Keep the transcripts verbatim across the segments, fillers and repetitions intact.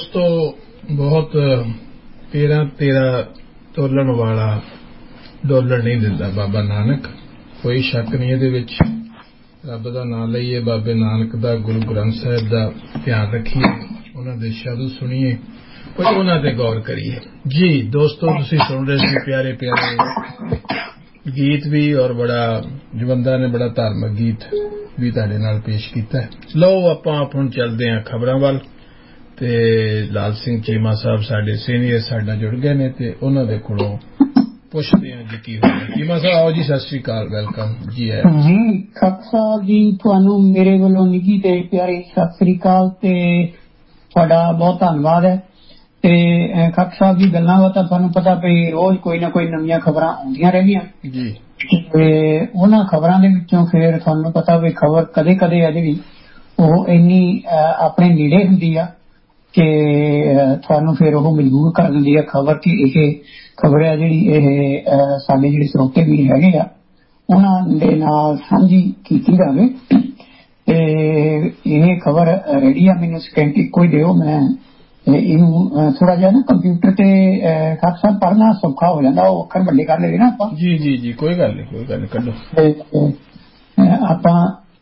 दोस्तों बहुत तेरह तेरह तोलन वाला डॉलर नहीं दिंदा बाबा नानक, कोई शक नहीं ਇਹਦੇ ਵਿੱਚ। ਰੱਬ ਦਾ ਨਾਮ ਲਈਏ, ਬਾਬੇ ਨਾਨਕ ਦਾ, ਗੁਰੂ ਗ੍ਰੰਥ ਸਾਹਿਬ ਦਾ ਧਿਆਨ ਰੱਖੀਏ, ਉਹਨਾਂ ਦੇ ਸ਼ਬਦ ਸੁਣੀਏ, ਕੁਝ ਉਹਨਾਂ ਤੇ ਗੌਰ ਕਰੀਏ। ਜੀ ਦੋਸਤੋ, ਤੁਸੀਂ ਸੁਣ ਰਹੇ ਸੀ ਪਿਆਰੇ ਪਿਆਰੇ ਗੀਤ ਵੀ, ਔਰ ਬੜਾ ਜਵੰਦਾ ਨੇ ਬੜਾ ਧਾਰਮਿਕ ਗੀਤ ਵੀ ਤੁਹਾਡੇ ਨਾਲ ਪੇਸ਼ ਕੀਤਾ ਹੈ। ਲਓ ਆਪਾਂ ਹੁਣ ਚੱਲਦੇ ਹਾਂ ਖਬਰਾਂ ਵੱਲ, ਤੇ ਲਾਲ ਸਿੰਘ ਚੀਮਾ ਸਾਹਿਬ ਸਾਡੇ ਸੀਨੀਅਰ ਸਾਡਾ ਜੁੜ ਗਏ ਨੇ, ਤੇ ਉਹਨਾਂ ਦੇ ਕੋਲੋਂ ਪੁੱਛਦੇ ਹਾਂ ਜੀ ਕੀ ਹੋਇਆ। ਚੀਮਾ ਸਾਹਿਬ ਆਓ ਜੀ, ਸਤਿ ਸ੍ਰੀ ਅਕਾਲ, ਵੈਲਕਮ ਜੀ। ਹੈ ਜੀ ਖੱਕ ਸਾਹਿਬ ਜੀ, ਤੁਹਾਨੂੰ ਮੇਰੇ ਵੱਲੋਂ ਨਿੱਘੀ ਤੇ ਪਿਆਰੀ ਸਤਿ ਸ੍ਰੀ ਅਕਾਲ ਤੇ ਤੁਹਾਡਾ ਬਹੁਤ ਧੰਨਵਾਦ ਹੈ। ਤੇ ਖੱਕ ਸਾਹਿਬ ਦੀ ਗੱਲਾਂ ਬਾਤਾਂ ਤੁਹਾਨੂੰ ਪਤਾ ਵੀ ਰੋਜ਼ ਕੋਈ ਨਾ ਕੋਈ ਨਵੀਆਂ ਖਬਰਾਂ ਆਉਂਦੀਆਂ ਰਹਿੰਦੀਆਂ ਜੀ, ਤੇ ਉਹਨਾਂ ਖਬਰਾਂ ਦੇ ਵਿੱਚੋਂ ਫਿਰ ਤੁਹਾਨੂੰ ਪਤਾ ਵੀ ਖਬਰ ਕਦੇ ਕਦੇ ਆ ਜਿਹੜੀ ਉਹ ਇੰਨੀ ਆਪਣੇ ਨੇੜੇ ਹੁੰਦੀ ਆ ਕਿ ਤੁਹਾਨੂੰ ਫਿਰ ਉਹ ਮਜਬੂਰ ਕਰ ਦਿੰਦੀ ਆ ਖਬਰ ਕਿ ਇਹ ਖਬਰ ਹੈ ਜਿਹੜੀ ਇਹ ਸਾਡੇ ਜਿਹੜੇ ਸਰੋਤੇ ਵੀ ਹੈਗੇ ਆ ਉਹਨਾਂ ਦੇ ਨਾਲ ਸਾਂਝੀ ਕੀਤੀ ਜਾਵੇ। ਤੇ ਇਹ ਖਬਰ ਰੈਡੀ ਆ, ਮੈਨੂੰ ਸਕਿੰਟ ਇੱਕੋ ਹੀ ਦਿਓ, ਮੈਂ ਇਹਨੂੰ ਥੋੜਾ ਜਿਹਾ ਨਾ ਕੰਪਿਊਟਰ ਤੇ ਖਾਸ ਸਾਹਿਬ ਪੜ੍ਹਨਾ ਸੌਖਾ ਹੋ ਜਾਂਦਾ, ਉਹ ਅੱਖਰ ਵੱਡੇ ਕਰ ਲਏ ਨਾ ਆਪਾਂ। ਜੀ ਜੀ ਜੀ ਕੋਈ ਗੱਲ ਨਹੀਂ, ਕੋਈ ਗੱਲ ਨਹੀਂ, ਕੱਢੋ। ਆਪਾਂ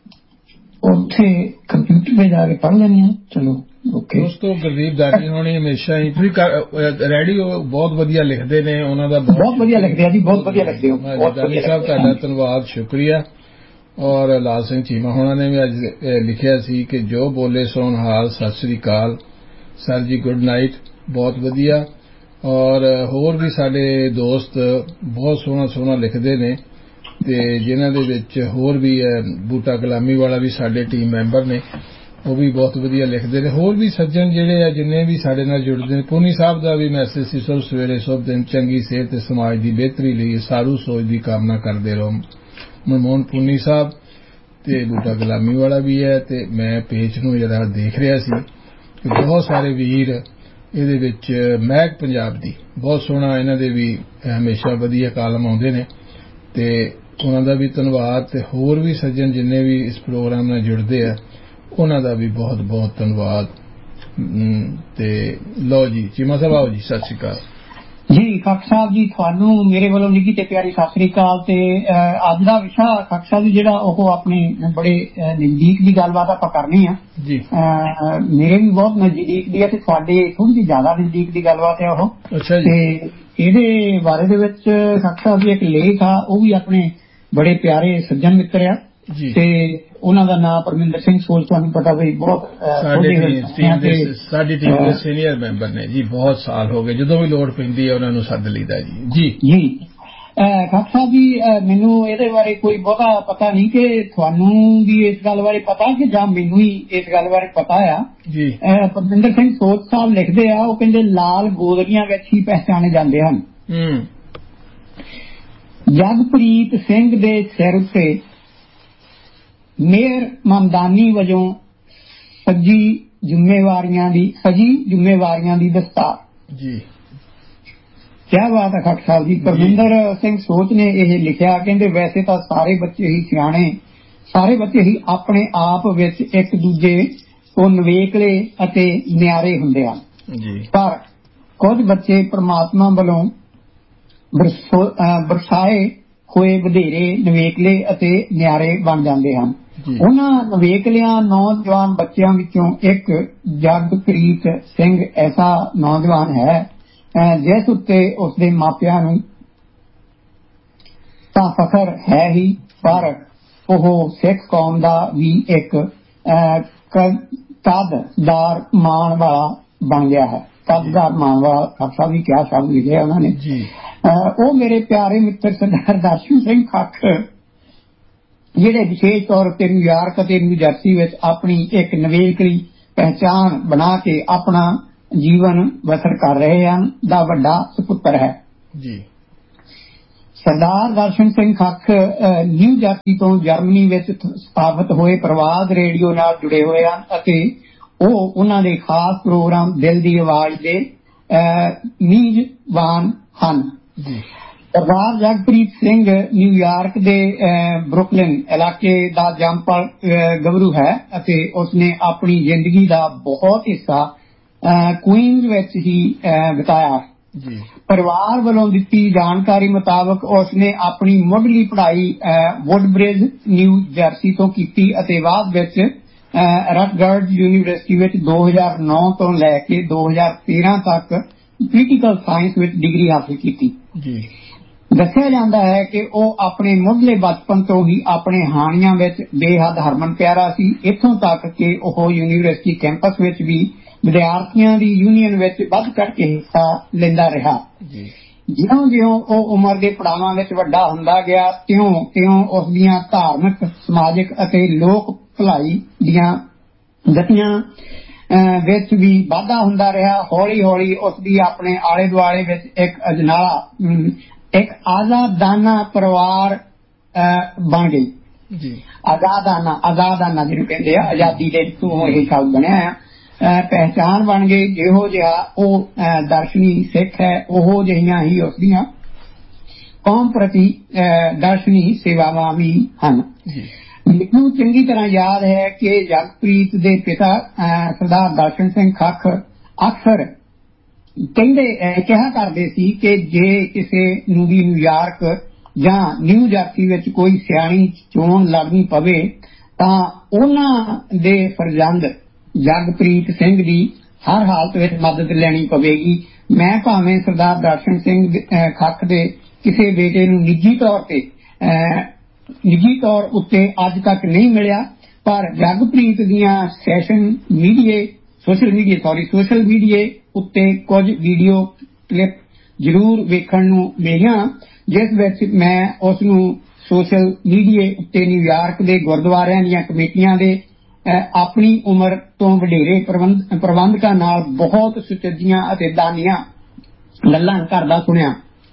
ਉੱਥੇ ਕੰਪਿਊਟਰ ਤੇ ਜਾ ਕੇ ਪੜ੍ਹ ਲੈਂਦੇ ਹਾਂ। ਚਲੋ ਓਕੇ ਦੋਸਤੋ, ਗੁਰਦੀਪ ਦਾਨੀ ਹੋਣੀ ਹਮੇਸ਼ਾ ਹੀ ਰੇਡੀਓ ਬਹੁਤ ਵਧੀਆ ਲਿਖਦੇ ਨੇ, ਉਹਨਾਂ ਦਾ ਬਹੁਤ ਵਧੀਆ ਲਿਖਦੇ ਆ ਜੀ, ਬਹੁਤ ਵਧੀਆ ਲਿਖਦੇ ਹੋ ਦਾਨੀ ਸਾਹਿਬ, ਤੁਹਾਡਾ ਧੰਨਵਾਦ, ਸ਼ੁਕਰੀਆ। ਔਰ ਲਾਲ ਸਿੰਘ ਚੀਮਾ ਹੋਣਾ ਨੇ ਵੀ ਅੱਜ ਲਿਖਿਆ ਸੀ ਕਿ ਜੋ ਬੋਲੇ ਸੋਨ ਹਾਲ, ਸਤਿ ਸ੍ਰੀ ਅਕਾਲ ਸਰ ਜੀ, ਗੁੱਡ ਨਾਈਟ, ਬਹੁਤ ਵਧੀਆ। ਔਰ ਹੋਰ ਵੀ ਸਾਡੇ ਦੋਸਤ ਬਹੁਤ ਸੋਹਣਾ ਸੋਹਣਾ ਲਿਖਦੇ ਨੇ, ਤੇ ਜਿਨ੍ਹਾਂ ਦੇ ਵਿੱਚ ਹੋਰ ਵੀ ਹੈ ਬੂਟਾ ਗੁਲਾਮੀ ਵਾਲਾ ਵੀ ਸਾਡੇ ਟੀਮ ਮੈਂਬਰ ਨੇ, ਉਹ ਵੀ ਬਹੁਤ ਵਧੀਆ ਲਿਖਦੇ ਨੇ। ਹੋਰ ਵੀ ਸੱਜਣ ਜਿਹੜੇ ਆ ਜਿੰਨੇ ਵੀ ਸਾਡੇ ਨਾਲ ਜੁੜਦੇ ਨੇ, ਪੂਨੀ ਸਾਹਿਬ ਦਾ ਵੀ ਮੈਸੇਜ ਸੀ, ਸਭ ਸਵੇਰੇ ਸ਼ੁਭ ਦਿਨ, ਚੰਗੀ ਸਿਹਤ ਤੇ ਸਮਾਜ ਦੀ ਬਿਹਤਰੀ ਲਈ ਸਾਰੂ ਸੋਚ ਦੀ ਕਾਮਨਾ ਕਰਦੇ ਰਹੋ। ਮਨਮੋਹਨ ਪੂਨੀ ਸਾਹਿਬ ਤੇ ਬੂਟਾ ਗੁਲਾਮੀ ਵਾਲਾ ਵੀ ਹੈ। ਤੇ ਮੈਂ ਪੇਜ ਨੂੰ ਜਿਹੜਾ ਦੇਖ ਰਿਹਾ ਸੀ ਕਿ ਬਹੁਤ ਸਾਰੇ ਵੀਰ ਇਹਦੇ ਵਿੱਚ, ਮਹਿਕ ਪੰਜਾਬ ਦੀ ਬਹੁਤ ਸੋਹਣਾ, ਇਹਨਾਂ ਦੇ ਵੀ ਹਮੇਸ਼ਾ ਵਧੀਆ ਕਾਲਮ ਆਉਂਦੇ ਨੇ, ਤੇ ਉਹਨਾਂ ਦਾ ਵੀ ਧੰਨਵਾਦ। ਤੇ ਹੋਰ ਵੀ ਸੱਜਣ ਜਿੰਨੇ ਵੀ ਇਸ ਪ੍ਰੋਗਰਾਮ ਨਾਲ ਜੁੜਦੇ ਆ ਉਹਨਾਂ ਦਾ ਵੀ ਬਹੁਤ ਬਹੁਤ ਧੰਨਵਾਦ। ਤੇ ਲਓ ਜੀ ਚੀਮਾ ਸਾਹਿਬ ਆਓ ਜੀ, ਸਤਿ ਸ੍ਰੀ ਅਕਾਲ ਜੀ। ਖੱਕ ਸਾਹਿਬ ਜੀ, ਤੁਹਾਨੂੰ ਮੇਰੇ ਵੱਲੋਂ ਨਿੱਘੀ ਤੇ ਪਿਆਰੀ ਸਤਿ ਸ੍ਰੀ ਅਕਾਲ। ਤੇ ਅੱਜ ਦਾ ਵਿਸ਼ਾ ਖੱਕ ਸਾਹਿਬ ਜੀ ਜਿਹੜਾ ਉਹ ਆਪਣੇ ਬੜੇ ਨਜ਼ਦੀਕ ਦੀ ਗੱਲਬਾਤ ਆਪਾਂ ਕਰਨੀ ਆ ਜੀ। ਮੇਰੇ ਵੀ ਬਹੁਤ ਨਜ਼ਦੀਕ ਦੀ ਹੈ ਤੇ ਤੁਹਾਡੇ ਥੋੜੀ ਜਿਹੀ ਜ਼ਿਆਦਾ ਨਜ਼ਦੀਕ ਦੀ ਗੱਲਬਾਤ ਹੈ ਉਹ। ਅੱਛਾ ਜੀ। ਤੇ ਇਹਦੇ ਬਾਰੇ ਦੇ ਵਿੱਚ ਖੱਕ ਸਾਹਿਬ ਜੀ ਇੱਕ ਲੇਖ ਆ, ਉਹ ਵੀ ਆਪਣੇ ਬੜੇ ਪਿਆਰੇ ਸੱਜਣ ਮਿੱਤਰ ਆ ਜੀ, ਤੇ ਉਹਨਾਂ ਦਾ ਨਾਮ ਪਰਮਿੰਦਰ ਸਿੰਘ ਸੋਲ, ਤੁਹਾਨੂੰ ਪਤਾ ਵੀ ਬਹੁਤ ਸਾਡੀ ਟੀਮ ਦੇ ਸੀਨੀਅਰ ਮੈਂਬਰ ਨੇ ਜੀ, ਬਹੁਤ ਸਾਲ ਹੋ ਗਏ, ਜਦੋਂ ਵੀ ਲੋੜ ਪੈਂਦੀ ਹੈ ਉਹਨਾਂ ਨੂੰ ਸੱਦ ਲਈਦਾ ਜੀ। ਜੀ ਜੀ ਖਾਕ ਸਾਹਿਬ ਜੀ, ਮੈਨੂੰ ਇਹਦੇ ਬਾਰੇ ਕੋਈ ਬਹੁਤਾ ਪਤਾ ਨਹੀਂ ਕਿ ਤੁਹਾਨੂੰ ਵੀ ਇਸ ਗੱਲ ਬਾਰੇ ਪਤਾ ਕਿ ਜਾਂ ਮੈਨੂੰ ਹੀ ਇਸ ਗੱਲ ਬਾਰੇ ਪਤਾ ਆ ਜੀ। ਪਰਮਿੰਦਰ ਸਿੰਘ ਸੋਲ ਸਾਹਿਬ ਲਿਖਦੇ ਆ, ਉਹ ਕਹਿੰਦੇ ਲਾਲ ਗੋਦੜੀਆਂ ਵਿੱਚ ਹੀ ਪਹਿਚਾਣੇ ਜਾਂਦੇ ਹਨ। ਜਗਪ੍ਰੀਤ ਸਿੰਘ ਦੇ ਸਿਰ ਉੱਤੇ ਮੇਅਰ ਮਮਦਾਨੀ ਵਜੋਂ ਸੱਜੀ ਜ਼ਿੰਮੇਵਾਰੀਆਂ ਦੀ ਸਜੀ ਜ਼ਿੰਮੇਵਾਰੀਆਂ ਦੀ ਦਸਤਾਰ ਜੀ। ਕਿਆ ਬਾਤ ਹੈ ਖੱਟ ਸਾਹਿਬ ਜੀ। ਪਰਮਿੰਦਰ ਸਿੰਘ ਸੋਚ ਨੇ ਇਹ ਲਿਖਿਆ, ਕਹਿੰਦੇ ਵੈਸੇ ਤਾਂ ਸਾਰੇ ਬੱਚੇ ਹੀ ਸਿਆਣੇ, ਸਾਰੇ ਬੱਚੇ ਹੀ ਆਪਣੇ ਆਪ ਵਿੱਚ ਇੱਕ ਦੂਜੇ ਤੋਂ ਨਿਵੇਕਲੇ ਅਤੇ ਨਿਆਰੇ ਹੁੰਦੇ ਹਨ, ਪਰ ਕੁਝ ਬੱਚੇ ਪਰਮਾਤਮਾ ਵੱਲੋਂ ਬਰਸਾਏ ਹੋਏ ਵਧੇਰੇ ਨਿਵੇਕਲੇ ਅਤੇ ਨਿਆਰੇ ਬਣ ਜਾਂਦੇ ਹਨ। ਉਹਨਾਂ ਨਿਵੇਕਲਿਆਂ ਨੌਜਵਾਨ ਬੱਚਿਆਂ ਵਿੱਚੋਂ ਇੱਕ ਜਗਪ੍ਰੀਤ ਸਿੰਘ ਐਸਾ ਨੌਜਵਾਨ ਹੈ ਜਿਸ ਉੱਤੇ ਉਸਦੇ ਮਾਪਿਆਂ ਨੂੰ ਤਾਂ ਫਖਰ ਹੈ ਹੀ, ਪਰ ਉਹ ਸਿੱਖ ਕੌਮ ਦਾ ਵੀ ਇੱਕ ਕਦਦਾਰ ਮਾਣ ਵਾਲਾ ਬਣ ਗਿਆ ਹੈ। ਕਦਦਾਰ ਮਾਣ ਵਾਲਾ ਖਾਲਸਾ ਵੀ ਕਿਆ ਸ਼ਬਦ ਲਿਖਿਆ ਉਹਨਾਂ ਨੇ। ਉਹ ਮੇਰੇ ਪਿਆਰੇ ਮਿੱਤਰ ਸਰਦਾਰ ਦਰਸ਼ਨ ਸਿੰਘ ਖੱਖ, ਜਿਹੜੇ ਵਿਸ਼ੇਸ਼ ਤੌਰ ਉੱਤੇ ਨਿਊਯਾਰਕ ਅਤੇ ਨਿਊਜਰਸੀ ਵਿੱਚ ਆਪਣੀ ਇੱਕ ਨਿਵੇਕਲੀ ਪਹਿਚਾਣ ਬਣਾ ਕੇ ਆਪਣਾ ਜੀਵਨ ਬਸਰ ਕਰ ਰਹੇ ਹਨ, ਦਾ ਵੱਡਾ ਸੁਪੁੱਤਰ ਹੈ ਜੀ। ਸਰਦਾਰ ਦਰਸ਼ਨ ਸਿੰਘ ਖੱਖ ਨਿਊ ਜਰਸੀ ਤੋਂ ਜਰਮਨੀ ਵਿੱਚ ਸਥਾਪਿਤ ਹੋਏ ਪ੍ਰਵਾਦ ਰੇਡੀਓ ਨਾਲ ਜੁੜੇ ਹੋਏ ਹਨ ਅਤੇ ਉਹ ਉਹਨਾਂ ਦੇ ਖਾਸ ਪ੍ਰੋਗਰਾਮ ਦਿਲ ਦੀ ਆਵਾਜ਼ ਦੇ ਮੇਜ਼ਬਾਨ ਹਨ। ਸਰਦਾਰ ਜਗਪ੍ਰੀਤ ਸਿੰਘ ਨਿਊਯਾਰਕ ਦੇ ਬਰੁਕਲਿਨ ਇਲਾਕੇ ਦਾ ਜੰਮਪਲ ਗੱਭਰੂ ਹੈ ਅਤੇ ਉਸਨੇ ਆਪਣੀ ਜ਼ਿੰਦਗੀ ਦਾ ਬਹੁਤ ਹਿੱਸਾ ਕੁਈਨਜ਼ ਵਿੱਚ ਹੀ ਬਿਤਾਇਆ। ਪਰਿਵਾਰ ਵੱਲੋਂ ਦਿੱਤੀ ਜਾਣਕਾਰੀ ਮੁਤਾਬਕ ਉਸਨੇ ਆਪਣੀ ਮੁੱਢਲੀ ਪੜ੍ਹਾਈ ਵੁੱਡਬ੍ਰਿਜ ਨਿਊ ਜਰਸੀ ਤੋਂ ਕੀਤੀ ਅਤੇ ਬਾਅਦ ਵਿੱਚ ਰਟਗਰਜ਼ ਯੂਨੀਵਰਸਿਟੀ ਵਿੱਚ ਦੋ ਹਜ਼ਾਰ ਨੌ ਤੋਂ ਲੈ ਕੇ ਦੋ ਹਜ਼ਾਰ ਤੇਰਾਂ ਤੱਕ ਪੋਲੀਟੀਕਲ ਸਾਇੰਸ ਵਿੱਚ ਡਿਗਰੀ ਹਾਸਲ ਕੀਤੀ। ਦੱਸਿਆ ਜਾਂਦਾ ਹੈ ਕਿ ਉਹ ਆਪਣੇ ਮੁੱਢਲੇ ਬਚਪਨ ਤੋਂ ਹੀ ਆਪਣੇ ਹਾਣੀਆਂ ਵਿੱਚ ਬੇਹੱਦ ਹਰਮਨ ਪਿਆਰਾ ਸੀ, ਇੱਥੋਂ ਤੱਕ ਕਿ ਉਹ ਯੂਨੀਵਰਸਿਟੀ ਕੈਂਪਸ ਵਿੱਚ ਵੀ ਵਿਦਿਆਰਥੀਆਂ ਦੀ ਯੂਨੀਅਨ ਵਿੱਚ ਵੱਧ ਚੜ੍ਹ ਕੇ ਹਿੱਸਾ ਲੈਂਦਾ ਰਿਹਾ। ਜਿਉਂ ਜਿਉਂ ਉਹ ਉਮਰ ਦੇ ਪੜਾਵਾਂ ਵਿੱਚ ਵੱਡਾ ਹੁੰਦਾ ਗਿਆ ਤਿਉਂ ਤਿਉਂ ਉਸ ਦੀਆਂ ਧਾਰਮਿਕ, ਸਮਾਜਿਕ ਅਤੇ ਲੋਕ ਭਲਾਈ ਦੀਆਂ ਗਤੀਆਂ ਵਿੱਚ ਵੀ ਵਾਧਾ ਹੁੰਦਾ ਰਿਹਾ। ਹੌਲੀ ਹੌਲੀ ਉਸ ਦੀ ਆਪਣੇ ਆਲੇ ਦੁਆਲੇ ਵਿੱਚ ਇੱਕ ਅਜਨਾਲਾ ਇੱਕ ਆਜ਼ਾਦਾਨਾ ਪਰਿਵਾਰ ਬਣ ਗਈ। ਆਜ਼ਾਦਾਨਾ ਆਜ਼ਾਦਾਨਾ ਜਿਹਨੂੰ ਕਹਿੰਦੇ ਆ, ਆਜ਼ਾਦੀ ਦੇ ਤੋਂ ਇਹ ਸ਼ਬਦ ਬਣਿਆ ਆ, ਪਹਿਚਾਣ ਬਣ ਗਈ। ਜਿਹੋ ਜਿਹਾ ਉਹ ਦਰਸ਼ਨੀ ਸਿੱਖ ਹੈ, ਉਹੋ ਜਿਹੀਆਂ ਹੀ ਉਸਦੀਆਂ ਕੌਮ ਪ੍ਰਤੀ ਦਰਸ਼ਨੀ ਸੇਵਾਵਾਂ ਵੀ ਹਨ। ਮੈਨੂੰ ਚੰਗੀ ਤਰ੍ਹਾਂ ਯਾਦ ਹੈ ਕਿ ਜਗਪ੍ਰੀਤ ਦੇ ਪਿਤਾ ਸਰਦਾਰ ਦਰਸ਼ਨ ਸਿੰਘ ਖੱਖ ਅਕਸਰ ਕਹਿੰਦੇ ਕਿਹਾ ਕਰਦੇ ਸੀ ਕਿ ਜੇ ਕਿਸੇ ਨੂੰ ਵੀ ਨਿਊਯਾਰਕ ਜਾਂ ਨਿਊ ਜਰਸੀ ਵਿੱਚ ਕੋਈ ਸਿਆਣੀ ਚੋਣ ਲੜਨੀ ਪਵੇ ਤਾਂ ਉਹਨਾਂ ਦੇ ਫਰਜ਼ੰਦ ਜਗਪ੍ਰੀਤ ਸਿੰਘ ਦੀ ਹਰ ਹਾਲਤ ਵਿੱਚ ਮਦਦ ਲੈਣੀ ਪਵੇਗੀ। ਮੈਂ ਭਾਵੇਂ ਸਰਦਾਰ ਦਰਸ਼ਨ ਸਿੰਘ ਖੱਖ ਦੇ ਕਿਸੇ ਬੇਟੇ ਨੂੰ ਨਿੱਜੀ ਤੌਰ ਤੇ ਨਿੱਜੀ ਤੌਰ ਉੱਤੇ ਅੱਜ ਤੱਕ ਨਹੀਂ ਮਿਲਿਆ, ਪਰ ਜਗਪ੍ਰੀਤ ਦੀਆਂ session ਮੀਡੀਏ social media sorry social ਮੀਡੀਏ ਉੱਤੇ ਕੁਝ ਵੀਡੀਓ ਕਲਿੱਪ ਜ਼ਰੂਰ ਵੇਖਣ ਨੂੰ ਮਿਲੀਆਂ, ਜਿਸ ਵਿੱਚ ਮੈਂ ਉਸ ਨੂੰ ਸੋਸ਼ਲ ਮੀਡੀਏ ਉੱਤੇ ਨਿਊਯਾਰਕ ਦੇ ਗੁਰਦੁਆਰਿਆਂ ਦੀਆਂ ਕਮੇਟੀਆਂ ਦੇ ਆਪਣੀ ਉਮਰ ਤੋਂ ਵਡੇਰੇ ਪ੍ਰਬੰਧਕਾਂ ਨਾਲ ਬਹੁਤ ਸੁਚੱਜੀਆਂ ਅਤੇ ਦਾਨੀਆਂ ਗੱਲਾਂ ਕਰਦਾ ਸੁਣਿਆ।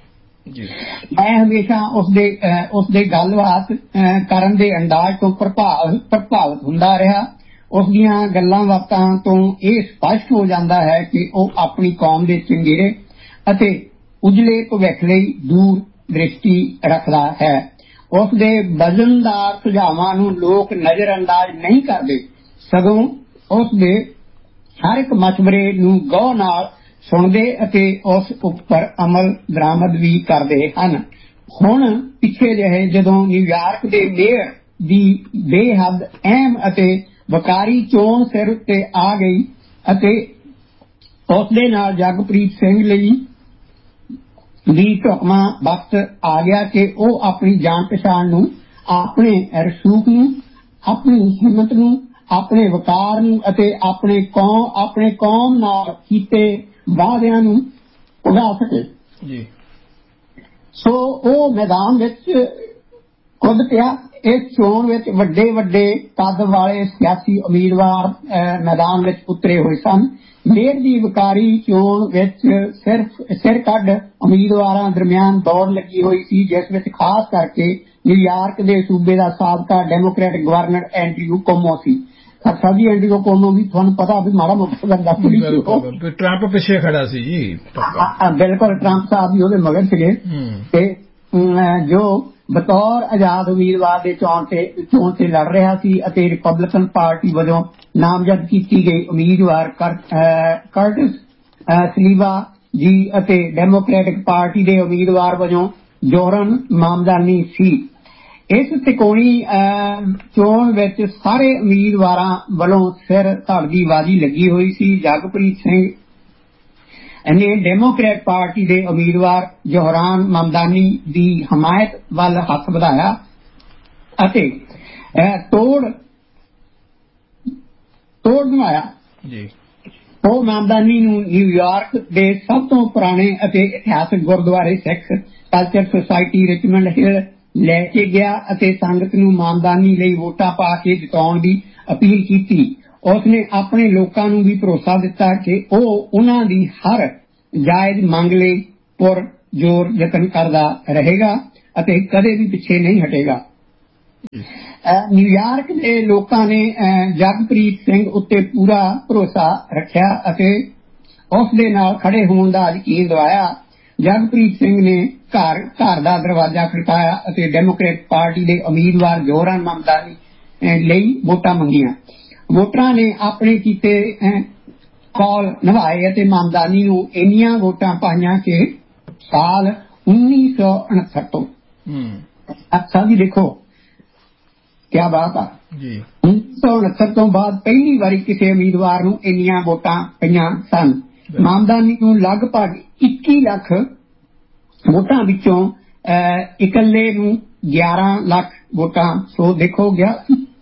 ਮੈਂ ਹਮੇਸ਼ਾ ਉਸਦੇ ਉਸਦੇ ਗੱਲਬਾਤ ਕਰਨ ਦੇ ਅੰਦਾਜ਼ ਤੋਂ ਪ੍ਰਭਾਵਿਤ ਹੁੰਦਾ ਰਿਹਾ। ਉਸਦੀਆਂ ਗੱਲਾਂ ਬਾਤਾਂ ਤੋਂ ਇਹ ਸਪਸ਼ਟ ਹੋ ਜਾਂਦਾ ਹੈ ਕਿ ਉਹ ਆਪਣੀ ਕੌਮ ਦੇ ਚੰਗੇਰੇ ਅਤੇ ਉਜਲੇ ਭਵਿੱਖ ਲਈ ਦੂਰ ਦ੍ਰਿਸ਼ਟੀ ਰੱਖਦਾ ਹੈ। ਉਸਦੇ ਵਜ਼ਨਦਾਰ ਸੁਝਾਵਾਂ ਨੂੰ ਲੋਕ ਨਜ਼ਰ ਅੰਦਾਜ਼ ਨਹੀਂ ਕਰਦੇ, ਸਗੋਂ ਉਸਦੇ ਹਰ ਇੱਕ ਮਸ਼ਵਰੇ ਨੂੰ ਗੌਰ ਨਾਲ ਸੁਣਦੇ ਅਤੇ ਉਸ ਉੱਪਰ ਅਮਲ ਦਰਾਮਦ ਵੀ ਕਰਦੇ ਹਨ। ਹੁਣ ਪਿੱਛੇ ਜਿਹੇ ਜਦੋਂ ਨਿਊਯਾਰਕ ਦੇ ਮੇਅਰ ਦੀ ਬੇਹੱਦ ਅਹਿਮ ਅਤੇ ਵਕਾਰੀ ਚੋਣ ਸਿਰ ਉੱਤੇ ਆ ਗਈ ਅਤੇ ਉਸਦੇ ਨਾਲ ਜਗਪ੍ਰੀਤ ਸਿੰਘ ਲਈ ਵੀ ਢੁਕਵਾਂ ਵਕਤ ਆ ਗਿਆ ਕਿ ਉਹ ਆਪਣੀ ਜਾਣ ਪਛਾਣ ਨੂੰ, ਆਪਣੇ ਰਸੂਖ ਨੂੰ, ਆਪਣੀ ਹਿੰਮਤ ਨੂੰ, ਆਪਣੇ ਵਕਾਰ ਨੂੰ ਅਤੇ ਆਪਣੇ ਕੌਮ ਆਪਣੇ ਕੌਮ ਨਾਲ ਕੀਤੇ ਵਾਅਦਿਆਂ ਨੂੰ ਉਡਾ ਸਕੇ। ਸੋ ਉਹ ਮੈਦਾਨ ਵਿੱਚ ਕੁੱਦ ਪਿਆ। ਇਸ ਚੋਣ ਵਿੱਚ ਵੱਡੇ ਵੱਡੇ ਕੱਦ ਵਾਲੇ ਸਿਆਸੀ ਉਮੀਦਵਾਰ ਮੈਦਾਨ ਵਿੱਚ ਉਤਰੇ ਹੋਏ ਸਨ। ਮੇਅਰ ਦੀ ਵਕਾਰੀ ਚੋਣ ਵਿੱਚ ਸਿਰਫ ਸਿਰ ਕੱਢ ਉਮੀਦਵਾਰਾਂ ਦਰਮਿਆਨ ਦੌੜ ਲੱਗੀ ਹੋਈ ਸੀ, ਜਿਸ ਵਿੱਚ ਖਾਸ ਕਰਕੇ ਨਿਊਯਾਰਕ ਦੇ ਸੂਬੇ ਦਾ ਸਾਬਕਾ ਡੈਮੋਕ੍ਰੈਟਿਕ ਗਵਰਨਰ ਐਂਡਰਿਊ ਕੁਓਮੋ ਸੀ। ਸਾਡੀ ਐਂਡਰਿਊ ਕੁਓਮੋ ਵੀ ਤੁਹਾਨੂੰ ਪਤਾ ਵੀ ਮਾੜਾ ਮੋਟਾ ਬੰਦਾ ਟਰੰਪ ਪਿੱਛੇ ਖੜਾ ਸੀ ਜੀ। ਬਿਲਕੁਲ, ਟਰੰਪ ਸਾਹਿਬ ਵੀ ਉਹਦੇ ਮਗਰ ਸੀਗੇ ਤੇ ਜੋ ਬਤੌਰ ਆਜ਼ਾਦ ਉਮੀਦਵਾਰ ਦੇ ਚੋਣ ਤੇ ਚੋਣ ਤੇ ਲੜ ਰਿਹਾ ਸੀ ਅਤੇ ਰਿਪਬਲਿਕਨ ਪਾਰਟੀ ਵਜੋਂ ਨਾਮਜ਼ਦ ਕੀਤੀ ਗਈ ਉਮੀਦਵਾਰ ਕਰਟਿਸ ਸਲੀਵਾ ਜੀ ਅਤੇ ਡੈਮੋਕ੍ਰੈਟਿਕ ਪਾਰਟੀ ਦੇ ਉਮੀਦਵਾਰ ਵਜੋਂ ਜੋਹਰਨ ਮਾਮਦਾਨੀ ਸੀ। ਇਸ ਤਿਕੋਣੀ ਚੋਣ ਵਿੱਚ ਸਾਰੇ ਉਮੀਦਵਾਰਾਂ ਵੱਲੋਂ ਸਿਰ ਧੜ ਦੀ ਬਾਜ਼ੀ ਲੱਗੀ ਹੋਈ ਸੀ। ਜਗਪ੍ਰੀਤ ਸਿੰਘ ਨੇ ਡੈਮੋਕ੍ਰੈਟ ਪਾਰਟੀ ਦੇ ਉਮੀਦਵਾਰ ਜੋਹਰਾਨ ਮਮਦਾਨੀ ਦੀ ਹਮਾਇਤ ਵੱਲ ਹੱਥ ਵਧਾਇਆ ਅਤੇ ਤੋੜ ਤੋੜ ਬਣਾਇਆ। ਉਹ ਮਮਦਾਨੀ ਨੂੰ ਨਿਊਯਾਰਕ ਦੇ ਸਭ ਤੋਂ ਪੁਰਾਣੇ ਅਤੇ ਇਤਿਹਾਸਕ ਗੁਰਦੁਆਰੇ ਸਿੱਖ ਕਲਚਰ ਸੁਸਾਇਟੀ ਰਿਚਮੰਡ ਹਿੱਲ ਲੈ ਕੇ ਗਿਆ ਅਤੇ ਸੰਗਤ ਨੂੰ ਮਮਦਾਨੀ ਲਈ ਵੋਟਾਂ ਪਾ ਕੇ ਜਿਤਾਉਣ ਦੀ ਅਪੀਲ ਕੀਤੀ। ਉਸਨੇ ਆਪਣੇ ਲੋਕਾਂ ਨੂੰ ਵੀ ਭਰੋਸਾ ਦਿੱਤਾ ਕਿ ਉਹ ਉਹਨਾਂ ਦੀ ਹਰ ਜਾਇਜ਼ ਮੰਗ ਲਈ ਪੁਰ ਜ਼ੋਰ ਯਤਨ ਕਰਦਾ ਰਹੇਗਾ ਅਤੇ ਕਦੇ ਵੀ ਪਿੱਛੇ ਨਹੀਂ ਹਟੇਗਾ। ਨਿਊਯਾਰਕ ਦੇ ਲੋਕਾਂ ਨੇ ਜਗਪ੍ਰੀਤ ਸਿੰਘ ਉੱਤੇ ਪੂਰਾ ਭਰੋਸਾ ਰੱਖਿਆ ਅਤੇ ਉਸ ਦੇ ਨਾਲ ਖੜੇ ਹੋਣ ਦਾ ਯਕੀਨ ਦਿਵਾਇਆ। ਜਗਪ੍ਰੀਤ ਸਿੰਘ ਨੇ ਘਰ ਘਰ ਦਾ ਦਰਵਾਜ਼ਾ ਖੜਕਾਇਆ ਅਤੇ ਡੈਮੋਕ੍ਰੇਟ ਪਾਰਟੀ ਦੇ ਉਮੀਦਵਾਰ ਜੋਹਰਾਨ ਮਮਦਾਨੀ ਲਈ ਵੋਟਾਂ ਮੰਗੀਆਂ। ਵੋਟਰਾਂ ਨੇ ਆਪਣੇ ਕੀਤੇ ਕੌਲ ਨਿਭਾਏ ਅਤੇ ਮਾਮਦਾਨੀ ਨੂੰ ਇੰਨੀਆਂ ਵੋਟਾਂ ਪਾਈਆਂ ਕਿ ਸਾਲ ਉੱਨੀ ਸੌ ਉਨੱਤਰ ਤੋਂ ਅੱਛਾ ਜੀ ਦੇਖੋ ਕਿਆ ਬਾਤ ਆ ਜੀ ਉੱਨੀ ਸੌ ਉਨੱਤਰ ਤੋਂ ਬਾਅਦ ਪਹਿਲੀ ਵਾਰੀ ਕਿਸੇ ਉਮੀਦਵਾਰ ਨੂੰ ਇੰਨੀਆਂ ਵੋਟਾਂ ਪਈਆਂ ਸਨ। ਮਾਮਦਾਨੀ ਨੂੰ ਲਗਭਗ ਇੱਕੀ ਲੱਖ ਵੋਟਾਂ ਵਿੱਚੋਂ ਇਕੱਲੇ ਨੂੰ ਗਿਆਰਾਂ ਲੱਖ ਵੋਟਾਂ ਸੋ ਦੇਖੋ ਗਿਆ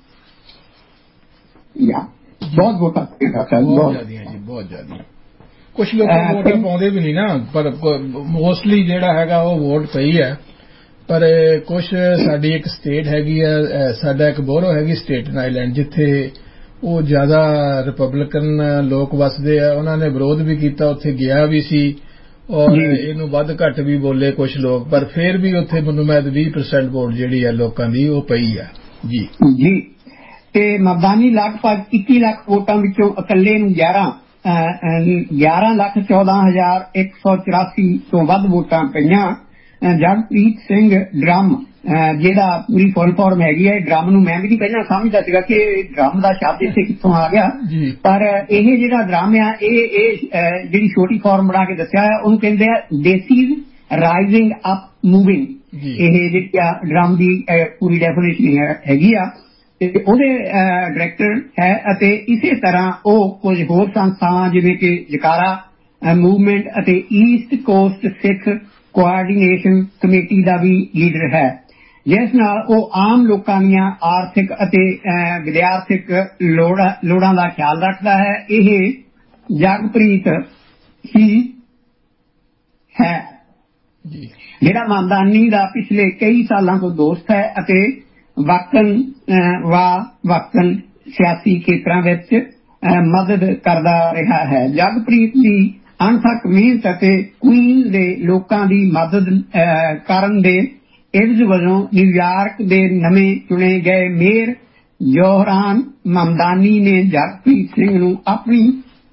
ਬਹੁਤ ਵੋਟਾਂ ਬਹੁਤ ਜ਼ਿਆਦੀਆਂ ਜੀ ਬਹੁਤ ਜ਼ਿਆਦੀਆਂ। ਕੁਛ ਲੋਕ ਵੋਟਾਂ ਪਾਉਂਦੇ ਵੀ ਨਹੀਂ ਨਾ ਪਰ ਮੋਸਟਲੀ ਜਿਹੜਾ ਹੈਗਾ ਉਹ ਵੋਟ ਪਈ ਹੈ। ਪਰ ਕੁਛ ਸਾਡੀ ਇੱਕ ਸਟੇਟ ਹੈਗੀ ਆ ਸਾਡਾ ਇੱਕ ਬੋਰੋ ਹੈਗੀ ਸਟੇਟਨ ਆਈਲੈਂਡ ਜਿੱਥੇ ਉਹ ਜ਼ਿਆਦਾ ਰਿਪਬਲਿਕਨ ਲੋਕ ਵਸਦੇ ਆ। ਉਹਨਾਂ ਨੇ ਵਿਰੋਧ ਵੀ ਕੀਤਾ ਉੱਥੇ ਗਿਆ ਵੀ ਸੀ ਔਰ ਇਹਨੂੰ ਵੱਧ ਘੱਟ ਵੀ ਬੋਲੇ ਕੁਛ ਲੋਕ ਪਰ ਫਿਰ ਵੀ ਉੱਥੇ ਮੈਨੂੰ ਮੈਂ ਵੀਹ ਪਰਸੈਂਟ ਵੋਟ ਜਿਹੜੀ ਹੈ ਲੋਕਾਂ ਦੀ ਉਹ ਪਈ ਆ ਜੀ ਜੀ। ਤੇ ਮਮਦਾਨੀ ਲਗਭਗ ਇੱਕੀ ਲੱਖ ਵੋਟਾਂ ਵਿੱਚੋਂ ਇਕੱਲੇ ਨੂੰ ਗਿਆਰਾਂ ਗਿਆਰਾਂ ਲੱਖ ਚੌਦਾਂ ਹਜ਼ਾਰ ਇੱਕ ਸੌ ਚੁਰਾਸੀ ਤੋਂ ਵੱਧ ਵੋਟਾਂ ਪਈਆਂ। ਜਗਪ੍ਰੀਤ ਸਿੰਘ ਡਰਮ ਜਿਹੜਾ ਪੂਰੀ ਫੁੱਲ ਫਾਰਮ ਹੈਗੀ ਹੈ ਡਰਮ ਨੂੰ ਮੈਂ ਵੀ ਨਹੀਂ ਪਹਿਲਾਂ ਸਮਝਦਾ ਸੀਗਾ ਕਿ ਡਰਮ ਦਾ ਸ਼ਬਦ ਇੱਥੇ ਕਿੱਥੋਂ ਆ ਗਿਆ ਪਰ ਇਹ ਜਿਹੜਾ ਡਰਮ ਆ ਇਹ ਇਹ ਜਿਹੜੀ ਛੋਟੀ ਫਾਰਮ ਬਣਾ ਕੇ ਦੱਸਿਆ ਹੈ ਉਹਨੂੰ ਕਹਿੰਦੇ ਆ ਡੇਸੀਜ਼ ਰਾਈਜ਼ਿੰਗ ਅਪ ਮੂਵਿੰਗ। ਇਹ ਜਿਹੜੀ ਡਰਮ ਦੀ ਪੂਰੀ ਡੈਫੀਨੇਸ਼ਨ ਹੈਗੀ ਆ ਤੇ ਉਹਦੇ ਡਾਇਰੈਕਟਰ ਹੈ ਅਤੇ ਇਸੇ ਤਰ੍ਹਾਂ ਉਹ ਕੁਝ ਹੋਰ ਸੰਸਥਾਵਾਂ ਜਿਵੇਂ ਕਿ ਜਕਾਰਾ ਮੂਵਮੈਂਟ ਅਤੇ ਈਸਟ ਕੋਸਟ ਸਿੱਖ ਕੋਆਰਡੀਨੇਸ਼ਨ ਕਮੇਟੀ ਦਾ ਵੀ ਲੀਡਰ ਹੈ ਜਿਸ ਨਾਲ ਉਹ ਆਮ ਲੋਕਾਂ ਦੀਆਂ ਆਰਥਿਕ ਅਤੇ ਵਿਦਿਆਰਥਿਕ ਲੋੜਾਂ ਦਾ ਖਿਆਲ ਰੱਖਦਾ ਹੈ। ਇਹ ਜਗਪ੍ਰੀਤ ਹੀ ਹੈ ਜਿਹੜਾ ਮਾਮਦਾਨੀ ਦਾ ਪਿਛਲੇ ਕਈ ਸਾਲਾਂ ਤੋਂ ਦੋਸਤ ਹੈ ਅਤੇ ਵਕਤਨ ਵਾ ਵਕਤਨ ਸਿਆਸੀ ਖੇਤਰਾਂ ਵਿੱਚ ਮਦਦ ਕਰਦਾ ਰਿਹਾ ਹੈ। ਜਗਪ੍ਰੀਤ ਦੀ ਅਣਥੱਕ ਮਿਹਨਤ ਅਤੇ ਕੁਈਨ ਦੇ ਲੋਕਾਂ ਦੀ ਮਦਦ ਕਰਨ ਦੇ ਇਵਜ਼ ਵਜੋਂ ਨਿਊਯਾਰਕ ਦੇ ਨਵੇਂ ਚੁਣੇ ਗਏ ਮੇਅਰ ਜੋਹਰਾਨ ਮਮਦਾਨੀ ਨੇ ਜਗਪ੍ਰੀਤ ਸਿੰਘ ਨੂੰ ਆਪਣੀ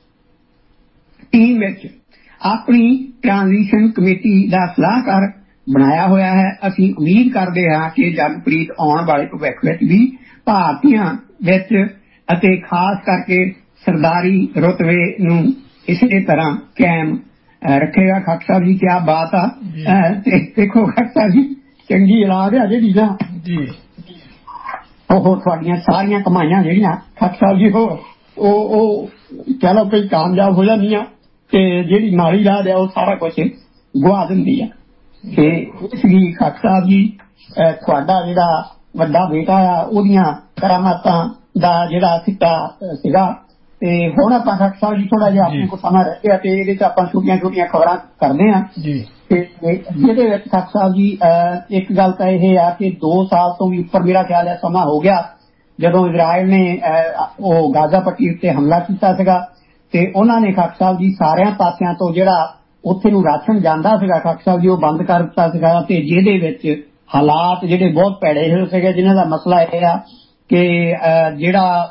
ਟੀਮ ਵਿੱਚ ਆਪਣੀ ਟ੍ਰਾਂਜੀਸ਼ਨ ਕਮੇਟੀ ਦਾ ਸਲਾਹਕਾਰ ਬਣਾਇਆ ਹੋਇਆ ਹੈ। ਅਸੀਂ ਉਮੀਦ ਕਰਦੇ ਹਾਂ ਕਿ ਜਗਪ੍ਰੀਤ ਆਉਣ ਵਾਲੇ ਭਵਿੱਖ ਵਿੱਚ ਵੀ ਭਾਰਤੀਆਂ ਵਿੱਚ ਅਤੇ ਖਾਸ ਕਰਕੇ ਸਰਦਾਰੀ ਰੁਤਬੇ ਨੂੰ ਇਸੇ ਤਰ੍ਹਾਂ ਕਾਇਮ ਰੱਖੇਗਾ। ਖਾਕ ਸਾਹਿਬ ਜੀ ਕਿਆ ਬਾਤ ਆ ਤੇ ਦੇਖੋ ਖਾਕ ਸਾਹਿਬ ਜੀ ਚੰਗੀ ਔਲਾਦ ਆ ਜਿਹੜੀ ਨਾ ਉਹ ਤੁਹਾਡੀਆਂ ਸਾਰੀਆਂ ਕਮਾਈਆਂ ਜਿਹੜੀਆਂ ਖਾਕ ਸਾਹਿਬ ਜੀ ਉਹ ਉਹ ਚਲੋ ਕੋਈ ਕਾਮਯਾਬ ਹੋ ਜਾਂਦੀਆਂ ਤੇ ਜਿਹੜੀ ਮਾੜੀ ਰਾਹ ਆ ਉਹ ਸਾਰਾ ਕੁਛ ਗੁਆ ਦਿੰਦੀ ਆ। ਤੇ ਇਸ ਲਈ ਖਾਕ ਸਾਹਿਬ ਜੀ ਤੁਹਾਡਾ ਜਿਹੜਾ ਵੱਡਾ ਬੇਟਾ ਆ ਉਹਦੀਆਂ ਕਰਾਮਾਤਾਂ ਦਾ ਜਿਹੜਾ ਸਿੱਟਾ ਸੀਗਾ ਤੇ ਹੁਣ ਆਪਾਂ ਖਾਕ ਸਾਹਿਬ ਜੀ ਥੋੜਾ ਜਿਹਾ ਆਪਣੇ ਕੋਲ ਸਮਾਂ ਰਹਿ ਗਿਆ ਤੇ ਇਹਦੇ ਚ ਆਪਾਂ ਛੋਟੀਆਂ ਛੋਟੀਆਂ ਖਬਰਾਂ ਕਰਦੇ ਹਾਂ ਤੇ ਜਿਹਦੇ ਵਿੱਚ ਖਾਕ ਸਾਹਿਬ ਜੀ ਇੱਕ ਗੱਲ ਤਾਂ ਇਹ ਆ ਕਿ ਦੋ ਸਾਲ ਤੋਂ ਵੀ ਉੱਪਰ ਮੇਰਾ ਖਿਆਲ ਹੈ ਸਮਾਂ ਹੋ ਗਿਆ ਜਦੋਂ ਇਜ਼ਰਾਈਲ ਨੇ ਉਹ ਗਾਜ਼ਾ ਪੱਟੀ ਉੱਤੇ ਹਮਲਾ ਕੀਤਾ ਸੀਗਾ ਤੇ ਉਹਨਾਂ ਨੇ ਖਾਕ ਸਾਹਿਬ ਜੀ ਸਾਰਿਆਂ ਪਾਸਿਆਂ ਤੋਂ ਜਿਹੜਾ ਉੱਥੇ ਨੂੰ ਰਾਸ਼ਨ ਜਾਂਦਾ ਸੀਗਾ ਖਾਕ ਸਾਹਿਬ ਜੀ ਉਹ ਬੰਦ ਕਰ ਦਿੱਤਾ ਸੀਗਾ ਤੇ ਜਿਹਦੇ ਵਿੱਚ ਹਾਲਾਤ ਜਿਹੜੇ ਬਹੁਤ ਭੈੜੇ ਹੋਏ ਸੀਗੇ ਜਿਨ੍ਹਾਂ ਦਾ ਮਸਲਾ ਇਹ ਆ ਕਿ ਜਿਹੜਾ